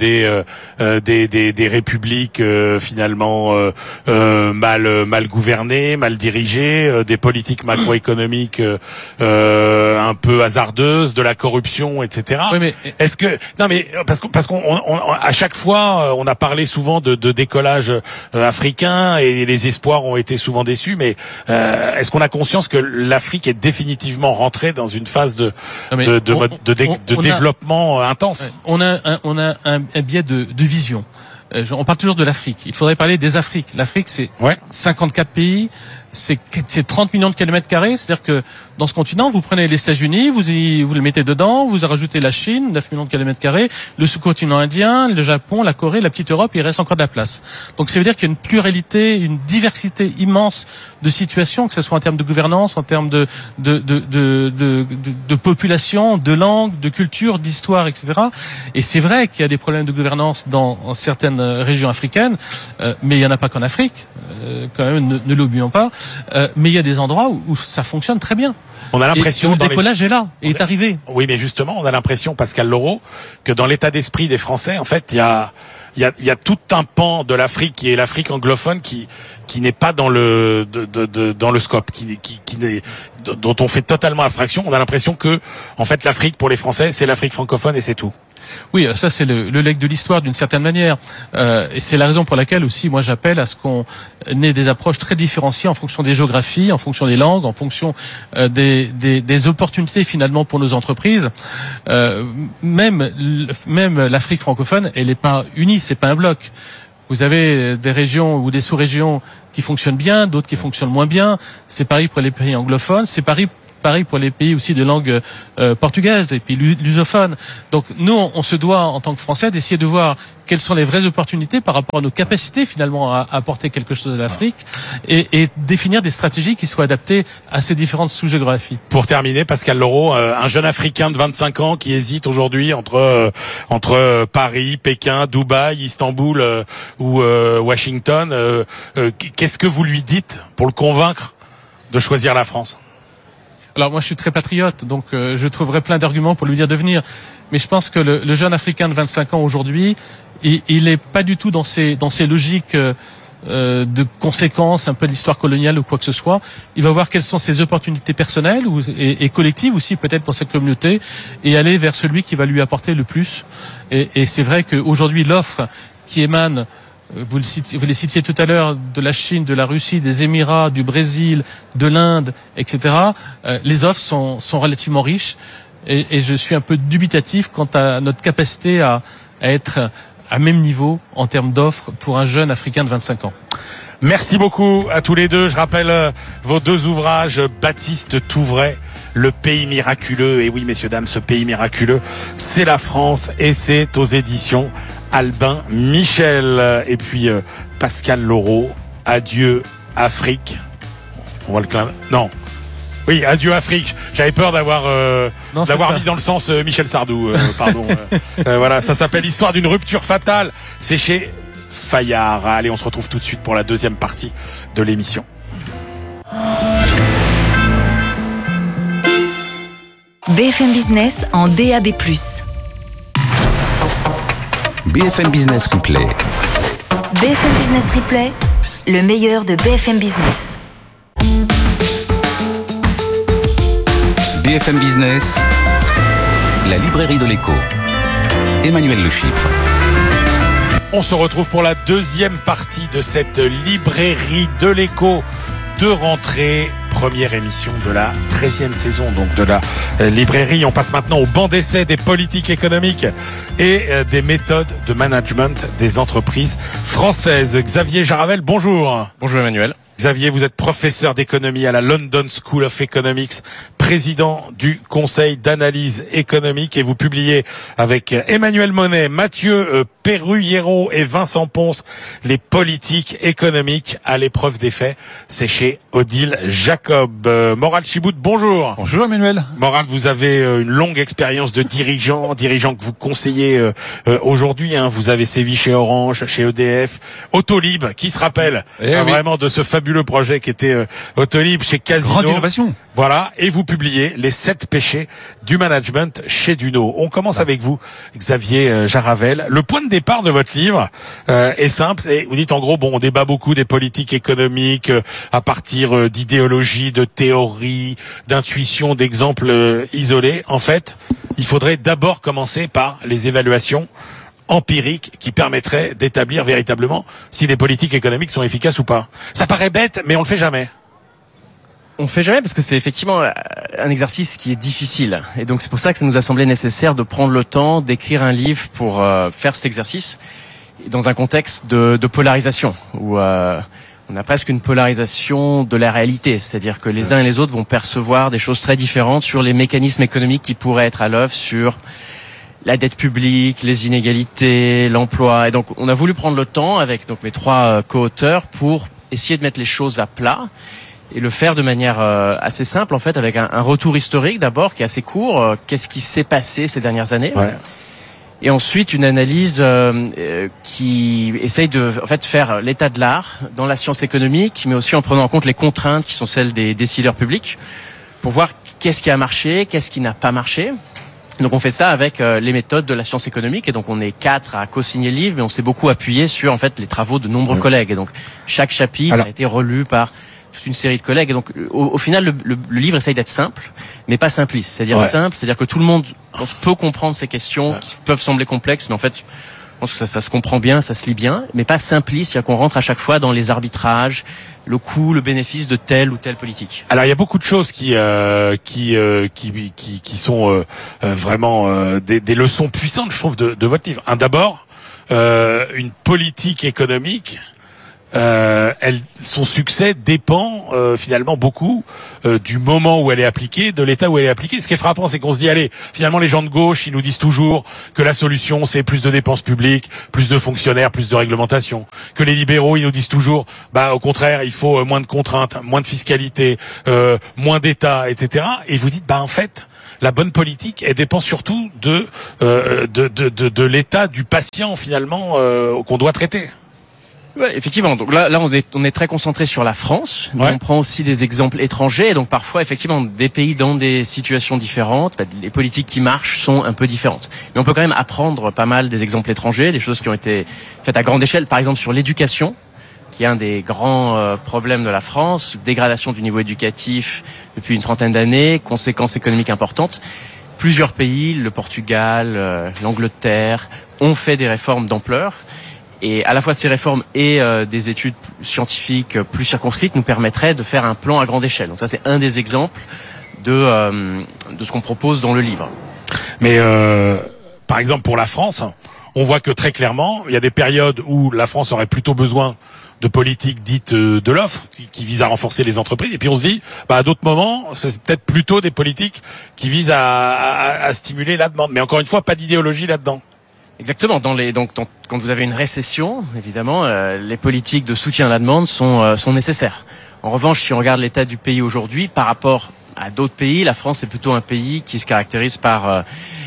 [SPEAKER 8] des républiques finalement mal gouvernées, mal dirigées, des politiques macroéconomiques un peu hasardeuses, de la corruption, etc.
[SPEAKER 10] Oui, mais
[SPEAKER 8] est-ce que parce qu'on à chaque fois on a parlé souvent de décollage africain et les espoirs ont été souvent déçus, mais est-ce qu'on a conscience que l'Afrique est définitivement rentrée dans une phase de développement intense?
[SPEAKER 10] On a un biais de vision. On parle toujours de l'Afrique. Il faudrait parler des Afriques. L'Afrique, c'est 54 pays, c'est 30 millions de kilomètres carrés. C'est-à-dire que dans ce continent, vous prenez les États-Unis, vous le mettez dedans, vous rajoutez la Chine, 9 millions de kilomètres carrés, le sous-continent indien, le Japon, la Corée, la petite Europe, il reste encore de la place. Donc ça veut dire qu'il y a une pluralité, une diversité immense de situations, que ce soit en termes de gouvernance, en termes de population, de langue, de culture, d'histoire, etc. Et c'est vrai qu'il y a des problèmes de gouvernance dans certaines régions africaines, mais il n'y en a pas qu'en Afrique, quand même, ne l'oublions pas. Mais il y a des endroits où ça fonctionne très bien.
[SPEAKER 8] On a l'impression
[SPEAKER 10] le décollage est là, est arrivé.
[SPEAKER 8] Oui, mais justement, on a l'impression, Pascal Laureau, que dans l'état d'esprit des Français, en fait, il y a tout un pan de l'Afrique qui est l'Afrique anglophone qui n'est pas dans le scope, dont on fait totalement abstraction. On a l'impression que, en fait, l'Afrique pour les Français, c'est l'Afrique francophone et c'est tout.
[SPEAKER 10] Oui, ça c'est le legs de l'histoire d'une certaine manière, et c'est la raison pour laquelle aussi moi j'appelle à ce qu'on ait des approches très différenciées en fonction des géographies, en fonction des langues, en fonction des opportunités finalement pour nos entreprises. Même l'Afrique francophone, elle n'est pas unie, c'est pas un bloc. Vous avez des régions ou des sous-régions qui fonctionnent bien, d'autres qui fonctionnent moins bien. C'est pareil pour les pays anglophones, c'est pareil pour les pays aussi de langue portugaise et puis lusophone. Donc nous, on se doit en tant que Français d'essayer de voir quelles sont les vraies opportunités par rapport à nos capacités finalement à apporter quelque chose à l'Afrique et définir des stratégies qui soient adaptées à ces différentes sous-géographies.
[SPEAKER 8] Pour terminer, Pascal Laureau, un jeune Africain de 25 ans qui hésite aujourd'hui entre Paris, Pékin, Dubaï, Istanbul ou Washington, qu'est-ce que vous lui dites pour le convaincre de choisir la France ?
[SPEAKER 10] Alors moi je suis très patriote, donc je trouverai plein d'arguments pour lui dire de venir. Mais je pense que le jeune Africain de 25 ans aujourd'hui, il est pas du tout dans ces logiques de conséquences, un peu de l'histoire coloniale ou quoi que ce soit. Il va voir quelles sont ses opportunités personnelles et collectives aussi peut-être pour cette communauté et aller vers celui qui va lui apporter le plus. Et c'est vrai qu'aujourd'hui l'offre qui émane, vous les citiez tout à l'heure, de la Chine, de la Russie, des Émirats, du Brésil, de l'Inde, etc. Les offres sont relativement riches et je suis un peu dubitatif quant à notre capacité à être à même niveau en termes d'offres pour un jeune Africain de 25 ans.
[SPEAKER 8] Merci beaucoup à tous les deux. Je rappelle vos deux ouvrages, Baptiste Touvray, Le pays miraculeux. Et oui, messieurs, dames, ce pays miraculeux, c'est la France et c'est aux éditions Albin Michel. Et puis Pascal Laureau, Adieu Afrique. On va le clamer. Non. Oui, Adieu Afrique. J'avais peur d'avoir mis dans le sens Michel Sardou. Pardon. Voilà, ça s'appelle Histoire d'une rupture fatale. C'est chez Fayard. Allez, on se retrouve tout de suite pour la deuxième partie de l'émission.
[SPEAKER 6] BFM Business en DAB+.
[SPEAKER 5] BFM Business Replay.
[SPEAKER 6] BFM Business Replay, le meilleur de BFM Business.
[SPEAKER 5] BFM Business, la librairie de l'écho. Emmanuel Le Chypre.
[SPEAKER 8] On se retrouve pour la deuxième partie de cette librairie de l'écho de rentrée. Première émission de la 13e saison donc de la librairie. On passe maintenant au banc d'essai des politiques économiques et des méthodes de management des entreprises françaises. Xavier Jaravel, bonjour.
[SPEAKER 11] Bonjour Emmanuel.
[SPEAKER 8] Xavier, vous êtes professeur d'économie à la London School of Economics, président du Conseil d'analyse économique et vous publiez avec Emmanuel Monet, Mathieu Perruyero et Vincent Ponce les politiques économiques à l'épreuve des faits. C'est chez Odile Jacob. Moral Chibout, bonjour.
[SPEAKER 11] Bonjour Emmanuel.
[SPEAKER 8] Moral, vous avez une longue expérience de dirigeant que vous conseillez aujourd'hui. Vous avez sévi chez Orange, chez EDF, Autolib, qui se rappelle vraiment de ce fabuleux projet qui était Autolib chez Casino.
[SPEAKER 11] Grande innovation.
[SPEAKER 8] Voilà, et vous publiez les 7 péchés du management chez Duno. On commence avec vous, Xavier Jaravel. Le point de départ de votre livre est simple. Et vous dites en gros, on débat beaucoup des politiques économiques à partir d'idéologies, de théories, d'intuitions, d'exemples isolés. En fait, il faudrait d'abord commencer par les évaluations empiriques qui permettraient d'établir véritablement si les politiques économiques sont efficaces ou pas. Ça paraît bête, mais on le fait jamais.
[SPEAKER 11] On le fait jamais parce que c'est effectivement un exercice qui est difficile. Et donc c'est pour ça que ça nous a semblé nécessaire de prendre le temps d'écrire un livre pour faire cet exercice dans un contexte de polarisation où on a presque une polarisation de la réalité. C'est-à-dire que les uns et les autres vont percevoir des choses très différentes sur les mécanismes économiques qui pourraient être à l'œuvre sur la dette publique, les inégalités, l'emploi. Et donc, on a voulu prendre le temps avec donc mes 3 co-auteurs pour essayer de mettre les choses à plat et le faire de manière assez simple, en fait, avec un retour historique d'abord qui est assez court. Qu'est-ce qui s'est passé ces dernières années ?
[SPEAKER 8] Ouais.
[SPEAKER 11] Et ensuite, une analyse qui essaye de faire l'état de l'art dans la science économique, mais aussi en prenant en compte les contraintes qui sont celles des décideurs publics pour voir qu'est-ce qui a marché, qu'est-ce qui n'a pas marché. Donc on fait ça avec les méthodes de la science économique, et donc on est 4 à co-signer le livre, mais on s'est beaucoup appuyé sur en fait les travaux de nombreux collègues, et donc chaque chapitre a été relu par toute une série de collègues, et donc au final le livre essaye d'être simple, mais pas simpliste. C'est-à-dire simple, c'est-à-dire que tout le monde peut comprendre ces questions qui peuvent sembler complexes, mais en fait je pense que ça se comprend bien, ça se lit bien, mais pas simpliste, c'est-à-dire qu'on rentre à chaque fois dans les arbitrages, le coût, le bénéfice de telle ou telle politique.
[SPEAKER 8] Alors il y a beaucoup de choses qui sont vraiment des leçons puissantes, je trouve, de votre livre. D'abord, une politique économique. Son succès dépend finalement beaucoup du moment où elle est appliquée, de l'état où elle est appliquée. Ce qui est frappant, c'est qu'on se dit, allez, finalement les gens de gauche, ils nous disent toujours que la solution c'est plus de dépenses publiques, plus de fonctionnaires, plus de réglementation. Que les libéraux, ils nous disent toujours, au contraire, il faut moins de contraintes, moins de fiscalité, moins d'État, etc. Et vous dites, en fait, la bonne politique, elle dépend surtout de l'état du patient finalement qu'on doit traiter.
[SPEAKER 11] Ouais, effectivement. Donc là, on est très concentré sur la France. Mais on prend aussi des exemples étrangers. Et donc parfois, effectivement, des pays dans des situations différentes, les politiques qui marchent sont un peu différentes. Mais on peut quand même apprendre pas mal des exemples étrangers, des choses qui ont été faites à grande échelle. Par exemple, sur l'éducation, qui est un des grands problèmes de la France, dégradation du niveau éducatif depuis une trentaine d'années, conséquences économiques importantes. Plusieurs pays, le Portugal, l'Angleterre, ont fait des réformes d'ampleur. Et à la fois ces réformes et des études scientifiques plus circonscrites nous permettraient de faire un plan à grande échelle. Donc ça, c'est un des exemples de ce qu'on propose dans le livre.
[SPEAKER 8] Mais par exemple pour la France, on voit que très clairement, il y a des périodes où la France aurait plutôt besoin de politiques dites de l'offre, qui visent à renforcer les entreprises. Et puis on se dit, à d'autres moments, c'est peut-être plutôt des politiques qui visent à stimuler la demande. Mais encore une fois, pas d'idéologie là-dedans.
[SPEAKER 11] Exactement. Quand vous avez une récession, évidemment, les politiques de soutien à la demande sont nécessaires. En revanche, si on regarde l'état du pays aujourd'hui, par rapport à d'autres pays, la France est plutôt un pays qui se caractérise par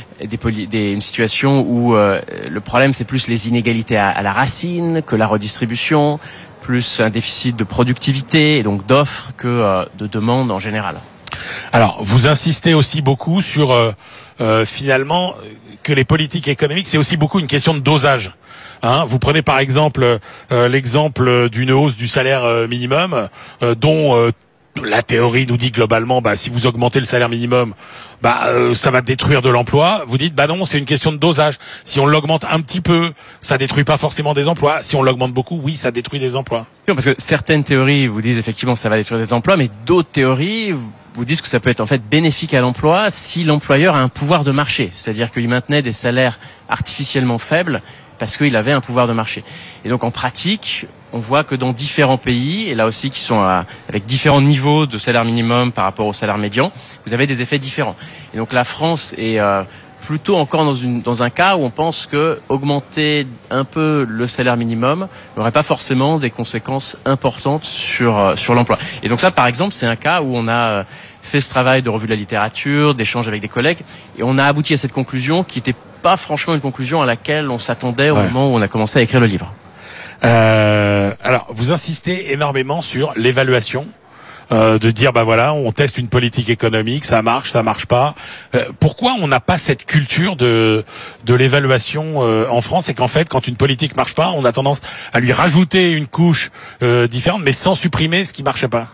[SPEAKER 11] une situation où le problème c'est plus les inégalités à la racine que la redistribution, plus un déficit de productivité et donc d'offres que de demande en général.
[SPEAKER 8] Alors, vous insistez aussi beaucoup sur finalement que les politiques économiques, c'est aussi beaucoup une question de dosage. Vous prenez par exemple l'exemple d'une hausse du salaire minimum, dont la théorie nous dit globalement, si vous augmentez le salaire minimum, ça va détruire de l'emploi. Vous dites, non, c'est une question de dosage. Si on l'augmente un petit peu, ça détruit pas forcément des emplois. Si on l'augmente beaucoup, oui, ça détruit des emplois.
[SPEAKER 11] Parce que certaines théories vous disent effectivement ça va détruire des emplois, mais d'autres théories vous disent que ça peut être en fait bénéfique à l'emploi si l'employeur a un pouvoir de marché. C'est-à-dire qu'il maintenait des salaires artificiellement faibles parce qu'il avait un pouvoir de marché. Et donc en pratique, on voit que dans différents pays, et là aussi qui sont avec différents niveaux de salaire minimum par rapport au salaire médian, vous avez des effets différents. Et donc la France est plutôt encore dans un cas où on pense que augmenter un peu le salaire minimum n'aurait pas forcément des conséquences importantes sur l'emploi. Et donc ça, par exemple, c'est un cas où on a fait ce travail de revue de la littérature, d'échange avec des collègues, et on a abouti à cette conclusion qui n'était pas franchement une conclusion à laquelle on s'attendait au moment où on a commencé à écrire le livre.
[SPEAKER 8] Alors, vous insistez énormément sur l'évaluation, de dire on teste une politique économique, ça marche pas. Pourquoi on n'a pas cette culture de l'évaluation en France, et qu'en fait, quand une politique marche pas, on a tendance à lui rajouter une couche différente, mais sans supprimer ce qui marchait pas?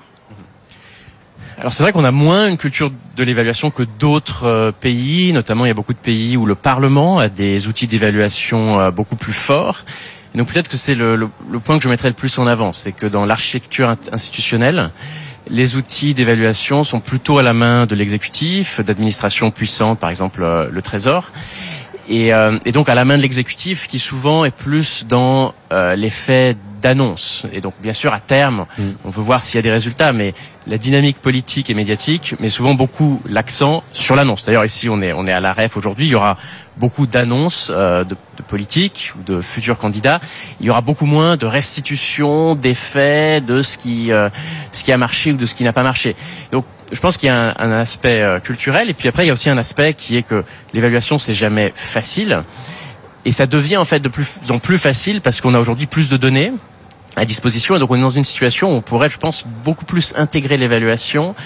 [SPEAKER 11] Alors c'est vrai qu'on a moins une culture de l'évaluation que d'autres pays, notamment il y a beaucoup de pays où le Parlement a des outils d'évaluation beaucoup plus forts. Et donc peut-être que c'est le point que je mettrais le plus en avant, c'est que dans l'architecture institutionnelle, les outils d'évaluation sont plutôt à la main de l'exécutif, d'administrations puissantes, par exemple le Trésor, et donc à la main de l'exécutif qui souvent est plus dans l'effet d'annonce. Et donc bien sûr à terme, on veut voir s'il y a des résultats, mais la dynamique politique et médiatique met souvent beaucoup l'accent sur l'annonce. D'ailleurs ici on est à la REF aujourd'hui, il y aura beaucoup d'annonces de politiques ou de futurs candidats. Il y aura beaucoup moins de restitution d'effets de ce qui a marché ou de ce qui n'a pas marché. Donc je pense qu'il y a un aspect culturel, et puis après il y a aussi un aspect qui est que l'évaluation c'est jamais facile, et ça devient en fait de plus en plus facile parce qu'on a aujourd'hui plus de données à disposition, et donc on est dans une situation où on pourrait, je pense, beaucoup plus intégrer l'évaluation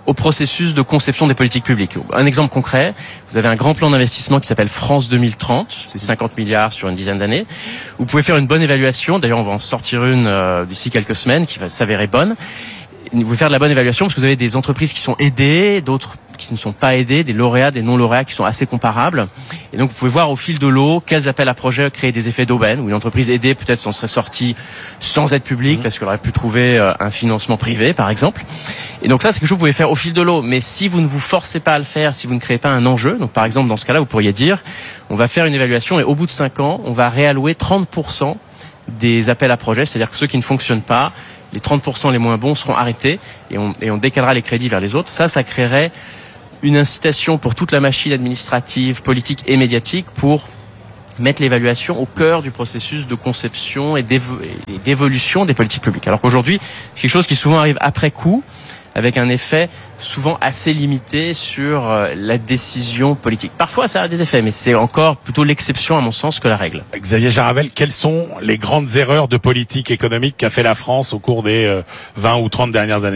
[SPEAKER 11] au processus de conception des politiques publiques. Un exemple concret, vous avez un grand plan d'investissement qui s'appelle France 2030, c'est 50 milliards sur une dizaine d'années. Vous pouvez faire une bonne évaluation, d'ailleurs on va en sortir une d'ici quelques semaines qui va s'avérer bonne. Vous pouvez faire de la bonne évaluation parce que vous avez des entreprises qui sont aidées, d'autres qui ne sont pas aidées, des lauréats, des non-lauréats qui sont assez comparables. Et donc vous pouvez voir au fil de l'eau quels appels à projets créent des effets d'aubaine, où une entreprise aidée peut-être s'en serait sortie sans aide publique parce qu'elle aurait pu trouver un financement privé par exemple. Et donc ça c'est quelque chose que vous pouvez faire au fil de l'eau. Mais si vous ne vous forcez pas à le faire, si vous ne créez pas un enjeu, donc par exemple dans ce cas-là vous pourriez dire on va faire une évaluation et au bout de 5 ans on va réallouer 30% des appels à projets, c'est-à-dire que ceux qui ne fonctionnent pas, les 30% les moins bons seront arrêtés et on décalera les crédits vers les autres. Ça créerait une incitation pour toute la machine administrative, politique et médiatique pour mettre l'évaluation au cœur du processus de conception et d'évolution des politiques publiques. Alors qu'aujourd'hui, c'est quelque chose qui souvent arrive après coup, avec un effet souvent assez limité sur la décision politique. Parfois, ça a des effets, mais c'est encore plutôt l'exception à mon sens que la règle.
[SPEAKER 8] Xavier Jarravel, quelles sont les grandes erreurs de politique économique qu'a fait la France au cours des 20 ou 30 dernières années ?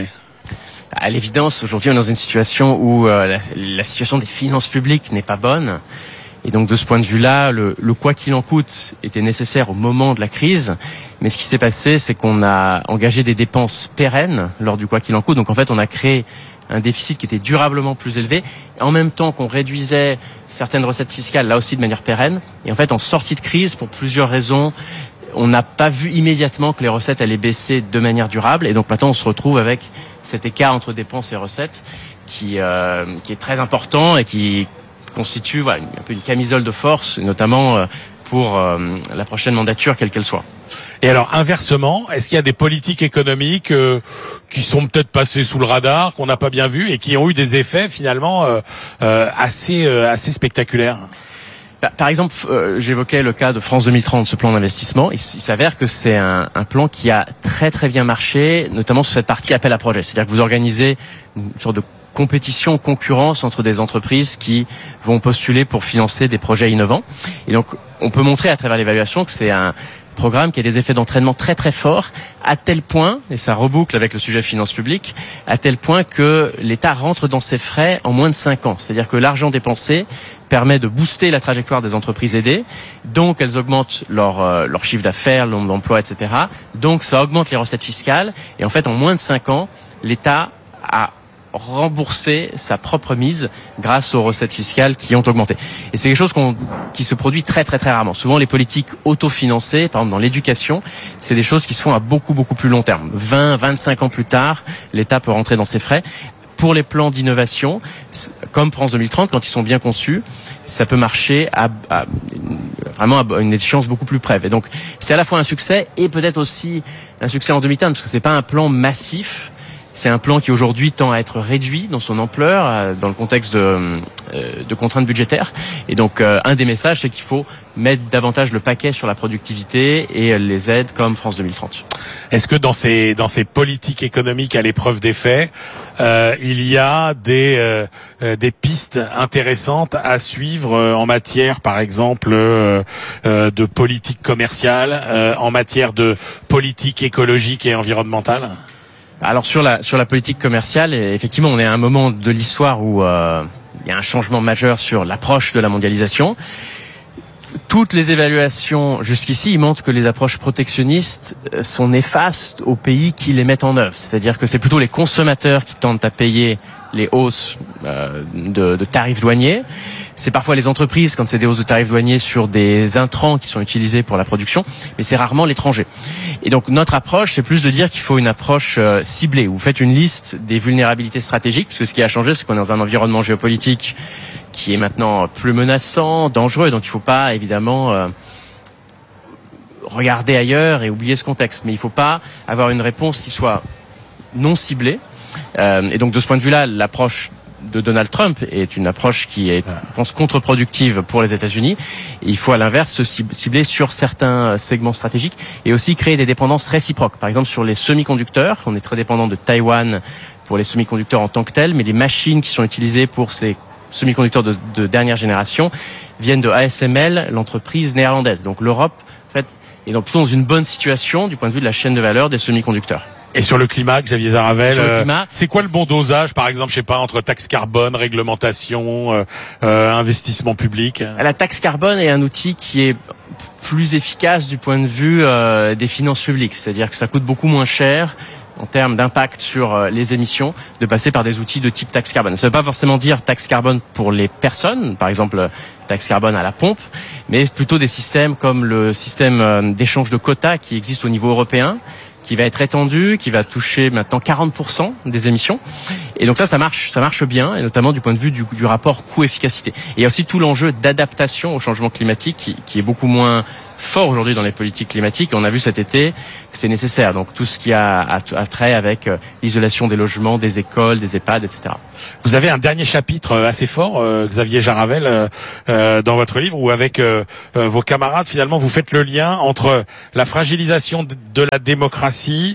[SPEAKER 11] À l'évidence, aujourd'hui, on est dans une situation où la situation des finances publiques n'est pas bonne. Et donc, de ce point de vue-là, le quoi qu'il en coûte était nécessaire au moment de la crise. Mais ce qui s'est passé, c'est qu'on a engagé des dépenses pérennes lors du quoi qu'il en coûte. Donc, en fait, on a créé un déficit qui était durablement plus élevé, en même temps qu'on réduisait certaines recettes fiscales, là aussi de manière pérenne. Et en fait, en sortie de crise, pour plusieurs raisons, on n'a pas vu immédiatement que les recettes allaient baisser de manière durable. Et donc maintenant, on se retrouve avec cet écart entre dépenses et recettes qui est très important et qui constitue un peu une camisole de force, notamment pour la prochaine mandature, quelle qu'elle soit.
[SPEAKER 8] Et alors inversement, est-ce qu'il y a des politiques économiques qui sont peut-être passées sous le radar, qu'on n'a pas bien vues et qui ont eu des effets finalement assez spectaculaires ?
[SPEAKER 11] Par exemple, j'évoquais le cas de France 2030, ce plan d'investissement. Il s'avère que c'est un plan qui a très très bien marché, notamment sur cette partie appel à projet. C'est-à-dire que vous organisez une sorte de compétition, concurrence entre des entreprises qui vont postuler pour financer des projets innovants. Et donc, on peut montrer à travers l'évaluation que c'est un programme qui a des effets d'entraînement très très forts, à tel point, et ça reboucle avec le sujet finances publiques, à tel point que l'État rentre dans ses frais en moins de 5 ans. C'est-à-dire que l'argent dépensé permet de booster la trajectoire des entreprises aidées, donc elles augmentent leur chiffre d'affaires, le nombre d'emplois, etc. Donc ça augmente les recettes fiscales, et en fait en moins de 5 ans, l'État a rembourser sa propre mise grâce aux recettes fiscales qui ont augmenté. Et c'est quelque chose qui se produit très très très rarement. Souvent les politiques autofinancées, par exemple dans l'éducation, c'est des choses qui se font à beaucoup beaucoup plus long terme. 20, 25 ans plus tard, l'État peut rentrer dans ses frais. Pour les plans d'innovation, comme France 2030, quand ils sont bien conçus, ça peut marcher vraiment à une échéance beaucoup plus brève. Et donc c'est à la fois un succès et peut-être aussi un succès en demi-teinte, parce que c'est pas un plan massif. C'est un plan qui aujourd'hui tend à être réduit dans son ampleur dans le contexte de contraintes budgétaires. Et donc un des messages, c'est qu'il faut mettre davantage le paquet sur la productivité et les aides comme France 2030.
[SPEAKER 8] Est-ce que dans ces politiques économiques à l'épreuve des faits, il y a des pistes intéressantes à suivre en matière, par exemple, de politique commerciale, en matière de politique écologique et environnementale ?
[SPEAKER 11] Alors sur la politique commerciale, effectivement, on est à un moment de l'histoire où il y a un changement majeur sur l'approche de la mondialisation. Toutes les évaluations jusqu'ici montrent que les approches protectionnistes sont néfastes aux pays qui les mettent en œuvre. C'est-à-dire que c'est plutôt les consommateurs qui tentent à payer les hausses de tarifs douaniers. C'est parfois les entreprises quand c'est des hausses de tarifs douaniers sur des intrants qui sont utilisés pour la production, mais c'est rarement l'étranger. Et donc notre approche, c'est plus de dire qu'il faut une approche ciblée. Vous faites une liste des vulnérabilités stratégiques, parce que ce qui a changé, c'est qu'on est dans un environnement géopolitique qui est maintenant plus menaçant, dangereux, donc il ne faut pas évidemment regarder ailleurs et oublier ce contexte. Mais il ne faut pas avoir une réponse qui soit non ciblée. Et donc de ce point de vue-là, l'approche de Donald Trump est une approche qui est, je pense, contre-productive pour les États-Unis. Il faut à l'inverse se cibler sur certains segments stratégiques et aussi créer des dépendances réciproques. Par exemple, sur les semi-conducteurs, on est très dépendant de Taïwan pour les semi-conducteurs en tant que tels, mais les machines qui sont utilisées pour ces semi-conducteurs de dernière génération viennent de ASML, l'entreprise néerlandaise. Donc l'Europe, en fait, est plutôt dans une bonne situation du point de vue de la chaîne de valeur des semi-conducteurs.
[SPEAKER 8] Et sur le climat, Xavier Zaravel,
[SPEAKER 11] Sur le climat,
[SPEAKER 8] c'est quoi le bon dosage, par exemple, je sais pas, entre taxe carbone, réglementation, investissement public?
[SPEAKER 11] La taxe carbone est un outil qui est plus efficace du point de vue des finances publiques, c'est-à-dire que ça coûte beaucoup moins cher en termes d'impact sur les émissions de passer par des outils de type taxe carbone. Ça ne veut pas forcément dire taxe carbone pour les personnes, par exemple taxe carbone à la pompe, mais plutôt des systèmes comme le système d'échange de quotas qui existe au niveau européen, qui va être étendu, qui va toucher maintenant 40% des émissions. Et donc ça marche bien, et notamment du point de vue du rapport coût-efficacité. Et il y a aussi tout l'enjeu d'adaptation au changement climatique qui est beaucoup moins fort aujourd'hui dans les politiques climatiques. Et on a vu cet été que c'est nécessaire. Donc tout ce qui a trait avec l'isolation des logements, des écoles, des EHPAD, etc.
[SPEAKER 8] Vous avez un dernier chapitre assez fort, Xavier Zaravel, dans votre livre, où avec vos camarades, finalement, vous faites le lien entre la fragilisation de la démocratie,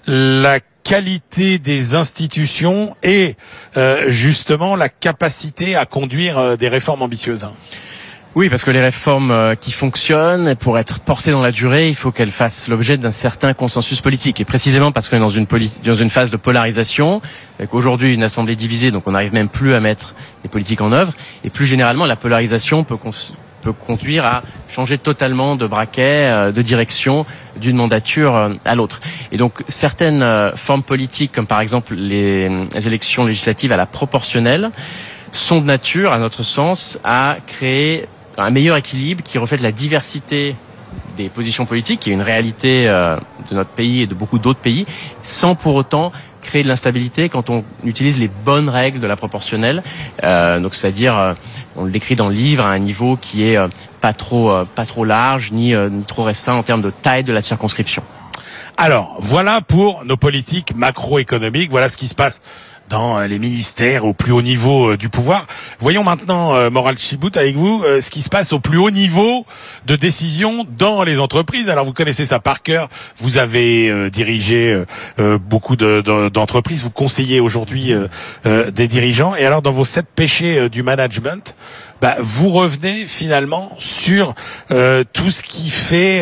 [SPEAKER 8] la qualité des institutions et justement la capacité à conduire des réformes ambitieuses.
[SPEAKER 11] Oui, parce que les réformes qui fonctionnent, pour être portées dans la durée, il faut qu'elles fassent l'objet d'un certain consensus politique. Et précisément parce qu'on est dans une phase de polarisation, avec aujourd'hui une assemblée divisée, donc on n'arrive même plus à mettre des politiques en œuvre. Et plus généralement, la polarisation peut conduire à changer totalement de braquet, de direction, d'une mandature à l'autre. Et donc certaines formes politiques, comme par exemple les élections législatives à la proportionnelle, sont de nature, à notre sens, à créer un meilleur équilibre qui reflète la diversité des positions politiques, qui est une réalité de notre pays et de beaucoup d'autres pays, sans pour autant créer de l'instabilité quand on utilise les bonnes règles de la proportionnelle. Donc c'est-à-dire, on le décrit dans le livre, à un niveau qui est pas trop large ni trop restreint en termes de taille de la circonscription.
[SPEAKER 8] Alors, voilà pour nos politiques macroéconomiques, voilà ce qui se passe dans les ministères au plus haut niveau du pouvoir. Voyons maintenant, Moral Chibout, avec vous, ce qui se passe au plus haut niveau de décision dans les entreprises. Alors, vous connaissez ça par cœur. Vous avez dirigé beaucoup d'entreprises. Vous conseillez aujourd'hui des dirigeants. Et alors, dans vos 7 péchés du management, vous revenez finalement sur tout ce qui fait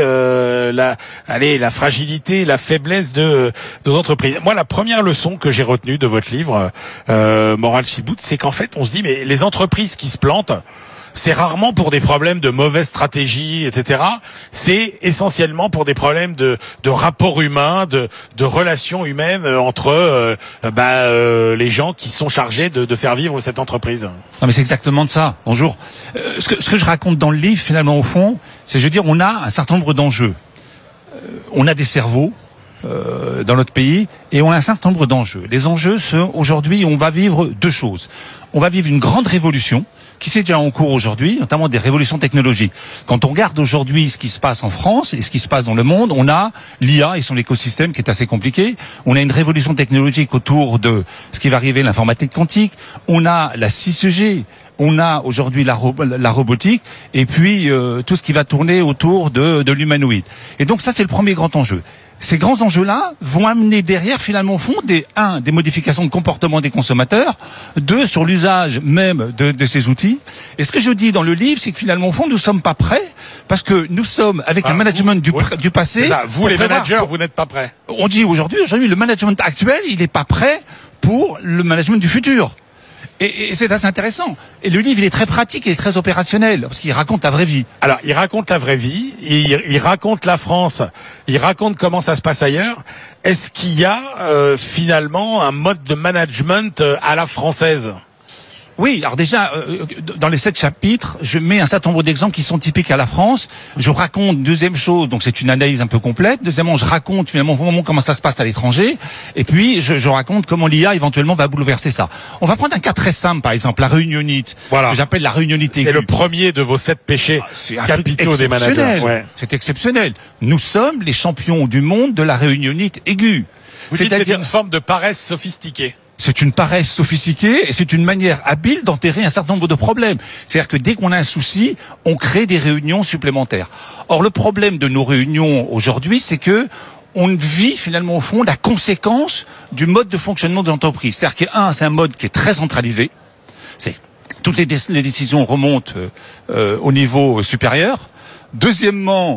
[SPEAKER 8] la fragilité, la faiblesse de l'entreprise. Moi, la première leçon que j'ai retenue de votre livre, Moral Chibout, c'est qu'en fait, on se dit, mais les entreprises qui se plantent, c'est rarement pour des problèmes de mauvaise stratégie, etc. C'est essentiellement pour des problèmes de rapports humains, de relations humaines entre les gens qui sont chargés de faire vivre cette entreprise.
[SPEAKER 12] Non, mais c'est exactement de ça. Bonjour. Ce que je raconte dans le livre, finalement, au fond, c'est, je veux dire, on a un certain nombre d'enjeux. On a des cerveaux dans notre pays et on a un certain nombre d'enjeux. Les enjeux sont, aujourd'hui, on va vivre 2 choses. On va vivre une grande révolution qui s'est déjà en cours aujourd'hui, notamment des révolutions technologiques. Quand on regarde aujourd'hui ce qui se passe en France et ce qui se passe dans le monde, on a l'IA et son écosystème qui est assez compliqué. On a une révolution technologique autour de ce qui va arriver, l'informatique quantique. On a la 6G. On a aujourd'hui la robotique et puis tout ce qui va tourner autour de l'humanoïde. Et donc ça, c'est le premier grand enjeu. Ces grands enjeux-là vont amener derrière, finalement, au fond, des modifications de comportement des consommateurs, 2, sur l'usage même de ces outils. Et ce que je dis dans le livre, c'est que finalement, au fond, nous sommes pas prêts, parce que nous sommes avec un management du passé.
[SPEAKER 8] Là, vous, les managers, vous n'êtes pas prêts.
[SPEAKER 12] On dit aujourd'hui, le management actuel, il n'est pas prêt pour le management du futur. Et c'est assez intéressant. Et le livre, il est très pratique et très opérationnel, parce qu'il raconte la vraie vie.
[SPEAKER 8] Alors, il raconte la vraie vie, il raconte la France, il raconte comment ça se passe ailleurs. Est-ce qu'il y a finalement un mode de management à la française ?
[SPEAKER 12] Oui, alors déjà, dans les 7 chapitres, je mets un certain nombre d'exemples qui sont typiques à la France. Je raconte, deuxième chose, donc c'est une analyse un peu complète. Deuxièmement, je raconte finalement comment ça se passe à l'étranger. Et puis, je raconte comment l'IA éventuellement va bouleverser ça. On va prendre un cas très simple, par exemple, la réunionite.
[SPEAKER 8] Voilà.
[SPEAKER 12] Que j'appelle la réunionite aiguë.
[SPEAKER 8] C'est le premier de vos 7 péchés capitaux des managers.
[SPEAKER 12] Ouais. C'est exceptionnel. Nous sommes les champions du monde de la réunionite aiguë.
[SPEAKER 8] Vous dites que c'est une forme de paresse sophistiquée.
[SPEAKER 12] C'est une paresse sophistiquée et c'est une manière habile d'enterrer un certain nombre de problèmes. C'est-à-dire que dès qu'on a un souci, on crée des réunions supplémentaires. Or, le problème de nos réunions aujourd'hui, c'est que on vit finalement au fond la conséquence du mode de fonctionnement de l'entreprise. C'est-à-dire que c'est un mode qui est très centralisé. Toutes les décisions remontent au niveau supérieur. Deuxièmement,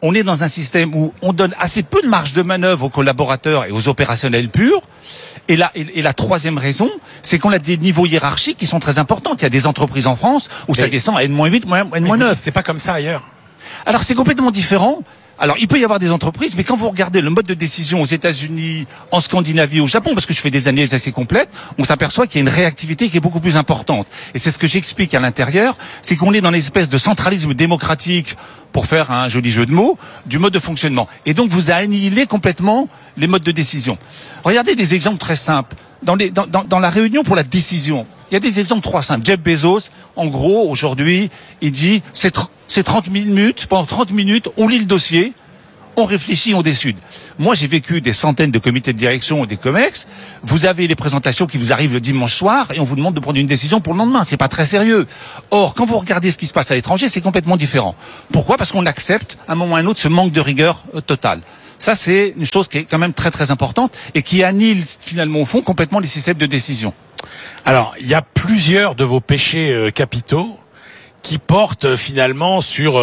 [SPEAKER 12] on est dans un système où on donne assez peu de marge de manœuvre aux collaborateurs et aux opérationnels purs. Et la troisième raison, c'est qu'on a des niveaux hiérarchiques qui sont très importants. Il y a des entreprises en France où ça descend à N-8, N-9.
[SPEAKER 8] C'est pas comme ça ailleurs.
[SPEAKER 12] Alors c'est complètement différent. Alors il peut y avoir des entreprises, mais quand vous regardez le mode de décision aux États-Unis, en Scandinavie, au Japon, parce que je fais des analyses assez complètes, on s'aperçoit qu'il y a une réactivité qui est beaucoup plus importante. Et c'est ce que j'explique à l'intérieur, c'est qu'on est dans l'espèce de centralisme démocratique, pour faire un joli jeu de mots, du mode de fonctionnement. Et donc vous annihilez complètement les modes de décision. Regardez des exemples très simples. Dans la réunion pour la décision, il y a des exemples trop simples. Jeff Bezos, en gros, aujourd'hui, il dit c'est 30 minutes, pendant 30 minutes, on lit le dossier, on réfléchit, on décide. Moi, j'ai vécu des centaines de comités de direction et des COMEX. Vous avez les présentations qui vous arrivent le dimanche soir et on vous demande de prendre une décision pour le lendemain. C'est pas très sérieux. Or, quand vous regardez ce qui se passe à l'étranger, c'est complètement différent. Pourquoi ? Parce qu'on accepte, à un moment ou à un autre, ce manque de rigueur total. Ça, c'est une chose qui est quand même très très importante et qui annihile finalement au fond complètement les systèmes de décision.
[SPEAKER 8] Alors, il y a plusieurs de vos péchés capitaux qui portent finalement sur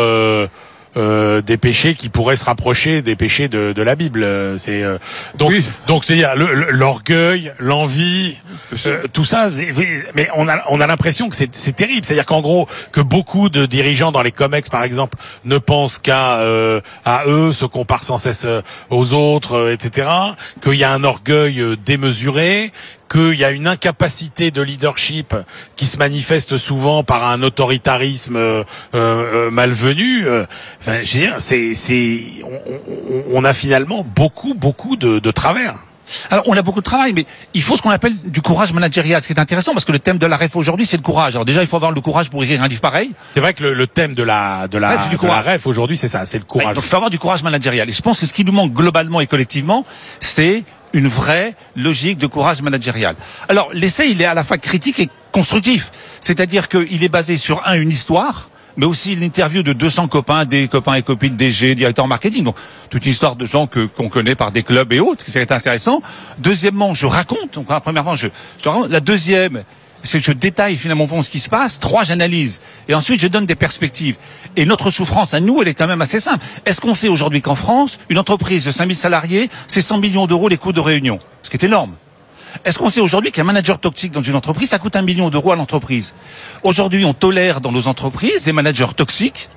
[SPEAKER 8] des péchés qui pourraient se rapprocher des péchés de la Bible. C'est donc c'est l'orgueil, l'envie, tout ça. Mais on a l'impression que c'est terrible. C'est-à-dire qu'en gros, que beaucoup de dirigeants dans les COMEX, par exemple, ne pensent qu'à eux, se comparent sans cesse aux autres, etc. Qu'il y a un orgueil démesuré, qu'il y a une incapacité de leadership qui se manifeste souvent par un autoritarisme malvenu. Enfin, je veux dire, on a finalement beaucoup de travers.
[SPEAKER 12] Alors, on a beaucoup de travail, mais il faut ce qu'on appelle du courage managérial. Ce qui est intéressant, parce que le thème de la REF aujourd'hui, c'est le courage. Alors déjà, il faut avoir le courage pour écrire un livre pareil.
[SPEAKER 8] C'est vrai que le thème de la REF aujourd'hui, c'est ça, c'est le courage.
[SPEAKER 12] Ouais, donc il faut avoir du courage managérial. Et je pense que ce qui nous manque globalement et collectivement, c'est une vraie logique de courage managérial. Alors, l'essai, il est à la fois critique et constructif. C'est-à-dire qu'il est basé sur une histoire, mais aussi l'interview de 200 copains, des copains et copines DG, directeurs marketing. Donc, toute une histoire de gens qu'on connaît par des clubs et autres, c'est intéressant. Deuxièmement, je raconte. Donc, premièrement, je raconte. La deuxième, c'est que je détaille finalement ce qui se passe. 3, j'analyse. Et ensuite, je donne des perspectives. Et notre souffrance à nous, elle est quand même assez simple. Est-ce qu'on sait aujourd'hui qu'en France, une entreprise de 5000 salariés, c'est 100 millions d'euros les coûts de réunion? Ce qui est énorme. Est-ce qu'on sait aujourd'hui qu'un manager toxique dans une entreprise, ça coûte 1 million d'euros à l'entreprise? Aujourd'hui, on tolère dans nos entreprises des managers toxiques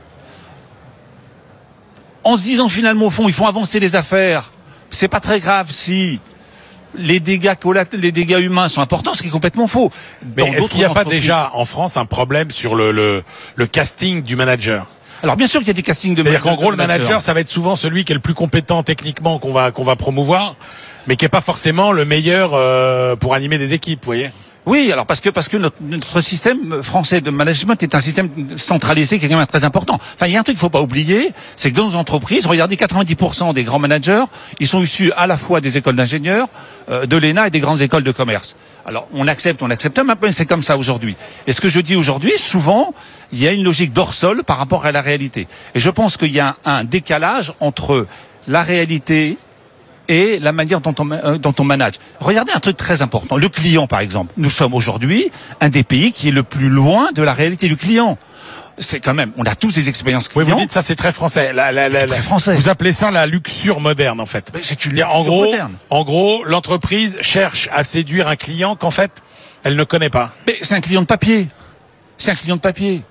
[SPEAKER 12] en se disant finalement, au fond, ils font avancer les affaires. C'est pas très grave si les dégâts humains sont importants, ce qui est complètement faux.
[SPEAKER 8] Mais est-ce qu'il n'y a pas déjà en France un problème sur le casting du manager?
[SPEAKER 12] Alors bien sûr qu'il y a des castings de managers.
[SPEAKER 8] C'est-à-dire qu'en gros, le manager, ça va être souvent celui qui est le plus compétent techniquement qu'on va promouvoir, mais qui est pas forcément le meilleur pour animer des équipes, vous voyez.
[SPEAKER 12] Oui, alors parce que notre système français de management est un système centralisé qui est quand même très important. Enfin, il y a un truc qu'il faut pas oublier, c'est que dans nos entreprises, regardez, 90% des grands managers, ils sont issus à la fois des écoles d'ingénieurs, de l'ENA et des grandes écoles de commerce. Alors, on accepte, mais c'est comme ça aujourd'hui. Et ce que je dis aujourd'hui, souvent, il y a une logique d'hors-sol par rapport à la réalité. Et je pense qu'il y a un décalage entre la réalité et la manière dont on manage. Regardez un truc très important. Le client, par exemple. Nous sommes aujourd'hui un des pays qui est le plus loin de la réalité du client. C'est quand même, on a tous des expériences clients.
[SPEAKER 8] Oui, vous dites ça, c'est très français.
[SPEAKER 12] C'est très français.
[SPEAKER 8] Vous appelez ça la luxure moderne, en fait.
[SPEAKER 12] Mais c'est une luxure moderne.
[SPEAKER 8] En gros, l'entreprise cherche à séduire un client qu'en fait, elle ne connaît pas.
[SPEAKER 12] Mais c'est un client de papier. C'est un client de papier.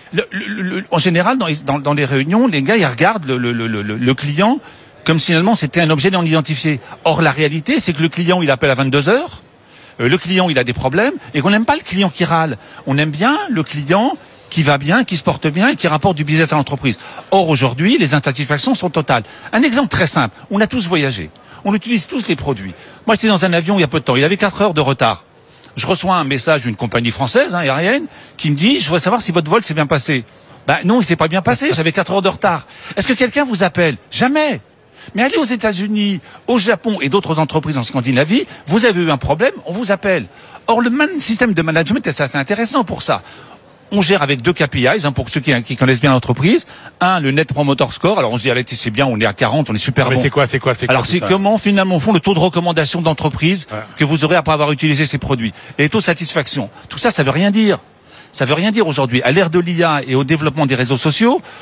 [SPEAKER 12] En général, dans les réunions, les gars, ils regardent le client comme si finalement c'était un objet non identifié. Or, la réalité, c'est que le client, il appelle à 22 heures, le client, il a des problèmes, et qu'on n'aime pas le client qui râle. On aime bien le client qui va bien, qui se porte bien et qui rapporte du business à l'entreprise. Or, aujourd'hui, les insatisfactions sont totales. Un exemple très simple. On a tous voyagé. On utilise tous les produits. Moi, j'étais dans un avion il y a peu de temps. Il avait 4 heures de retard. Je reçois un message d'une compagnie française, aérienne, qui me dit, je voudrais savoir si votre vol s'est bien passé. Ben, non, il s'est pas bien passé. J'avais 4 heures de retard. Est-ce que quelqu'un vous appelle? Jamais. Mais allez aux États-Unis, au Japon et d'autres entreprises en Scandinavie, vous avez eu un problème, on vous appelle. Or, le système de management, c'est assez intéressant pour ça. On gère avec 2 KPIs, pour ceux qui connaissent bien l'entreprise. Un, le Net Promoter Score. Alors, on se dit, allez, c'est bien, on est à 40, on est super bon.
[SPEAKER 8] Mais c'est quoi?
[SPEAKER 12] Alors, c'est comment, finalement, font le taux de recommandation d'entreprise que vous aurez après avoir utilisé ces produits. Et les taux de satisfaction. Tout ça, ça veut rien dire. Ça veut rien dire aujourd'hui. À l'ère de l'IA et au développement des réseaux sociaux,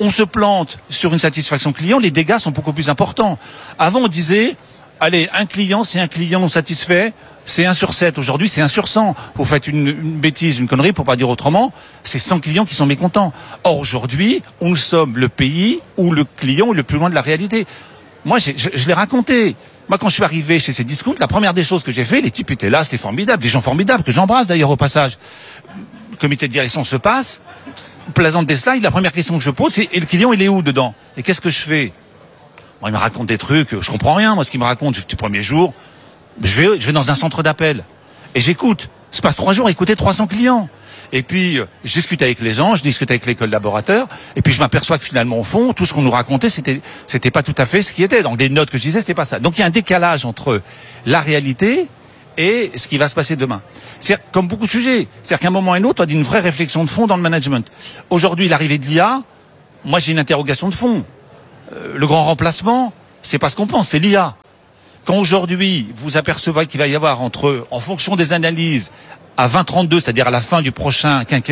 [SPEAKER 12] on se plante sur une satisfaction client, les dégâts sont beaucoup plus importants. Avant, on disait, allez, un client, c'est un client satisfait, c'est 1 sur 7. Aujourd'hui, c'est 1 sur 100. Vous faites une bêtise, une connerie, pour pas dire autrement, c'est 100 clients qui sont mécontents. Or, aujourd'hui, nous sommes le pays où le client est le plus loin de la réalité. Moi, je l'ai raconté. Moi, quand je suis arrivé chez ces discounts, la première des choses que j'ai fait, les types étaient là, c'était formidable, des gens formidables, que j'embrasse d'ailleurs au passage. Le comité de direction se passe, plaisante des slides, la première question que je pose, c'est, et le client, il est où dedans? Et qu'est-ce que je fais? Moi, il me raconte des trucs, je comprends rien, moi, ce qu'il me raconte, du premier jour. Je vais dans un centre d'appel et j'écoute. Se passe 3 jours, écouter 300 clients. Et puis, je discute avec les gens, je discute avec les collaborateurs, et puis je m'aperçois que finalement, au fond, tout ce qu'on nous racontait, c'était pas tout à fait ce qui était. Donc, des notes que je disais, c'était pas ça. Donc, il y a un décalage entre la réalité et ce qui va se passer demain. C'est comme beaucoup de sujets. C'est-à-dire qu'à un moment ou à un autre, on a une vraie réflexion de fond dans le management. Aujourd'hui, l'arrivée de l'IA, moi, j'ai une interrogation de fond. Le grand remplacement, c'est pas ce qu'on pense, c'est l'IA. Quand aujourd'hui, vous apercevez qu'il va y avoir en fonction des analyses, à 2032, c'est-à-dire à la fin du prochain quinquennat,